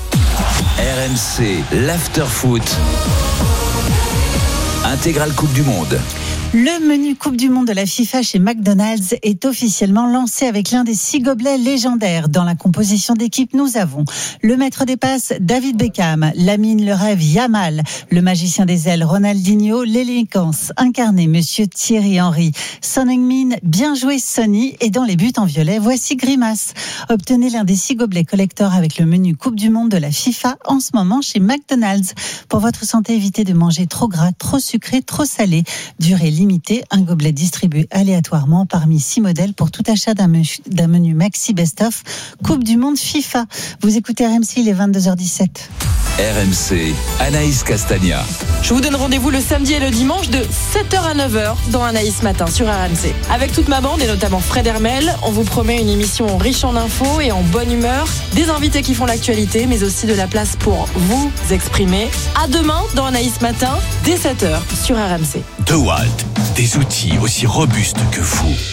R M C, l'after foot intégral Coupe du Monde. Le menu Coupe du Monde de la FIFA chez McDonald's est officiellement lancé avec l'un des six gobelets légendaires. Dans la composition d'équipe, nous avons le maître des passes, David Beckham, Lamine le rêve, Yamal, le magicien des ailes, Ronaldinho, l'élégance, incarné Monsieur Thierry Henry, Son Heung-min, bien joué Sonny, et dans les buts en violet, voici Grimace. Obtenez l'un des six gobelets collector avec le menu Coupe du Monde de la FIFA en ce moment chez McDonald's. Pour votre santé, évitez de manger trop gras, trop sucré, trop salé. Durée limité, un gobelet distribué aléatoirement parmi six modèles pour tout achat d'un menu, d'un menu Maxi Best of Coupe du Monde FIFA. Vous écoutez R M C, il est vingt-deux heures dix-sept. R M C, Anaïs Castagna. Je vous donne rendez-vous le samedi et le dimanche de sept heures à neuf heures dans Anaïs Matin sur R M C. Avec toute ma bande et notamment Fred Hermel, on vous promet une émission riche en infos et en bonne humeur, des invités qui font l'actualité, mais aussi de la place pour vous exprimer. À demain dans Anaïs Matin, dès sept heures sur R M C. DeWalt, des outils aussi robustes que vous.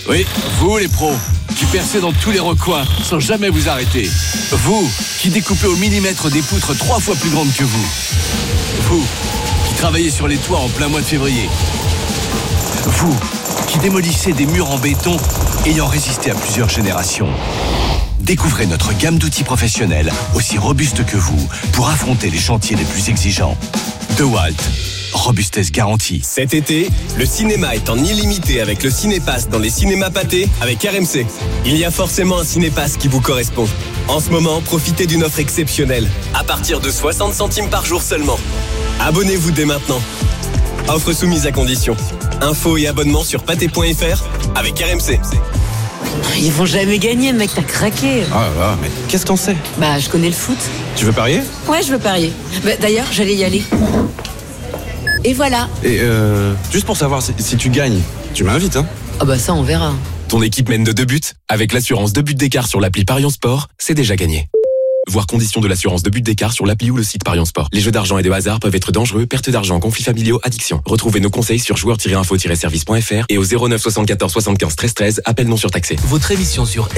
Oui, vous les pros, qui percez dans tous les recoins sans jamais vous arrêter. Vous, qui découpez au millimètre des poutres trois fois plus grandes que vous. Vous, qui travaillez sur les toits en plein mois de février. Vous, qui démolissez des murs en béton ayant résisté à plusieurs générations. Découvrez notre gamme d'outils professionnels aussi robustes que vous pour affronter les chantiers les plus exigeants. DeWalt. Robustesse garantie. Cet été, le cinéma est en illimité avec le Cinépass dans les cinémas pâtés avec R M C. Il y a forcément un Cinépass qui vous correspond. En ce moment, profitez d'une offre exceptionnelle, à partir de soixante centimes par jour seulement. Abonnez-vous dès maintenant. Offre soumise à condition. Infos et abonnements sur pâté point f r avec R M C. Ils vont jamais gagner, mec, t'as craqué. Ah là, mais qu'est-ce qu'on sait? Bah, je connais le foot. Tu veux parier? Ouais, je veux parier. Bah, d'ailleurs, j'allais y aller. Et voilà. Et euh, juste pour savoir si, si tu gagnes, tu m'invites, hein? Ah bah ça, on verra. Ton équipe mène de deux buts. Avec l'assurance deux buts d'écart sur l'appli Parion Sport, c'est déjà gagné. Voir conditions de l'assurance de but d'écart sur l'appli ou le site Parion Sport. Les jeux d'argent et de hasard peuvent être dangereux, perte d'argent, conflits familiaux, addiction. Retrouvez nos conseils sur joueurs tiret info tiret service point f r et au zéro neuf soixante-quatorze soixante-quinze treize treize, appel non surtaxé. Votre émission sur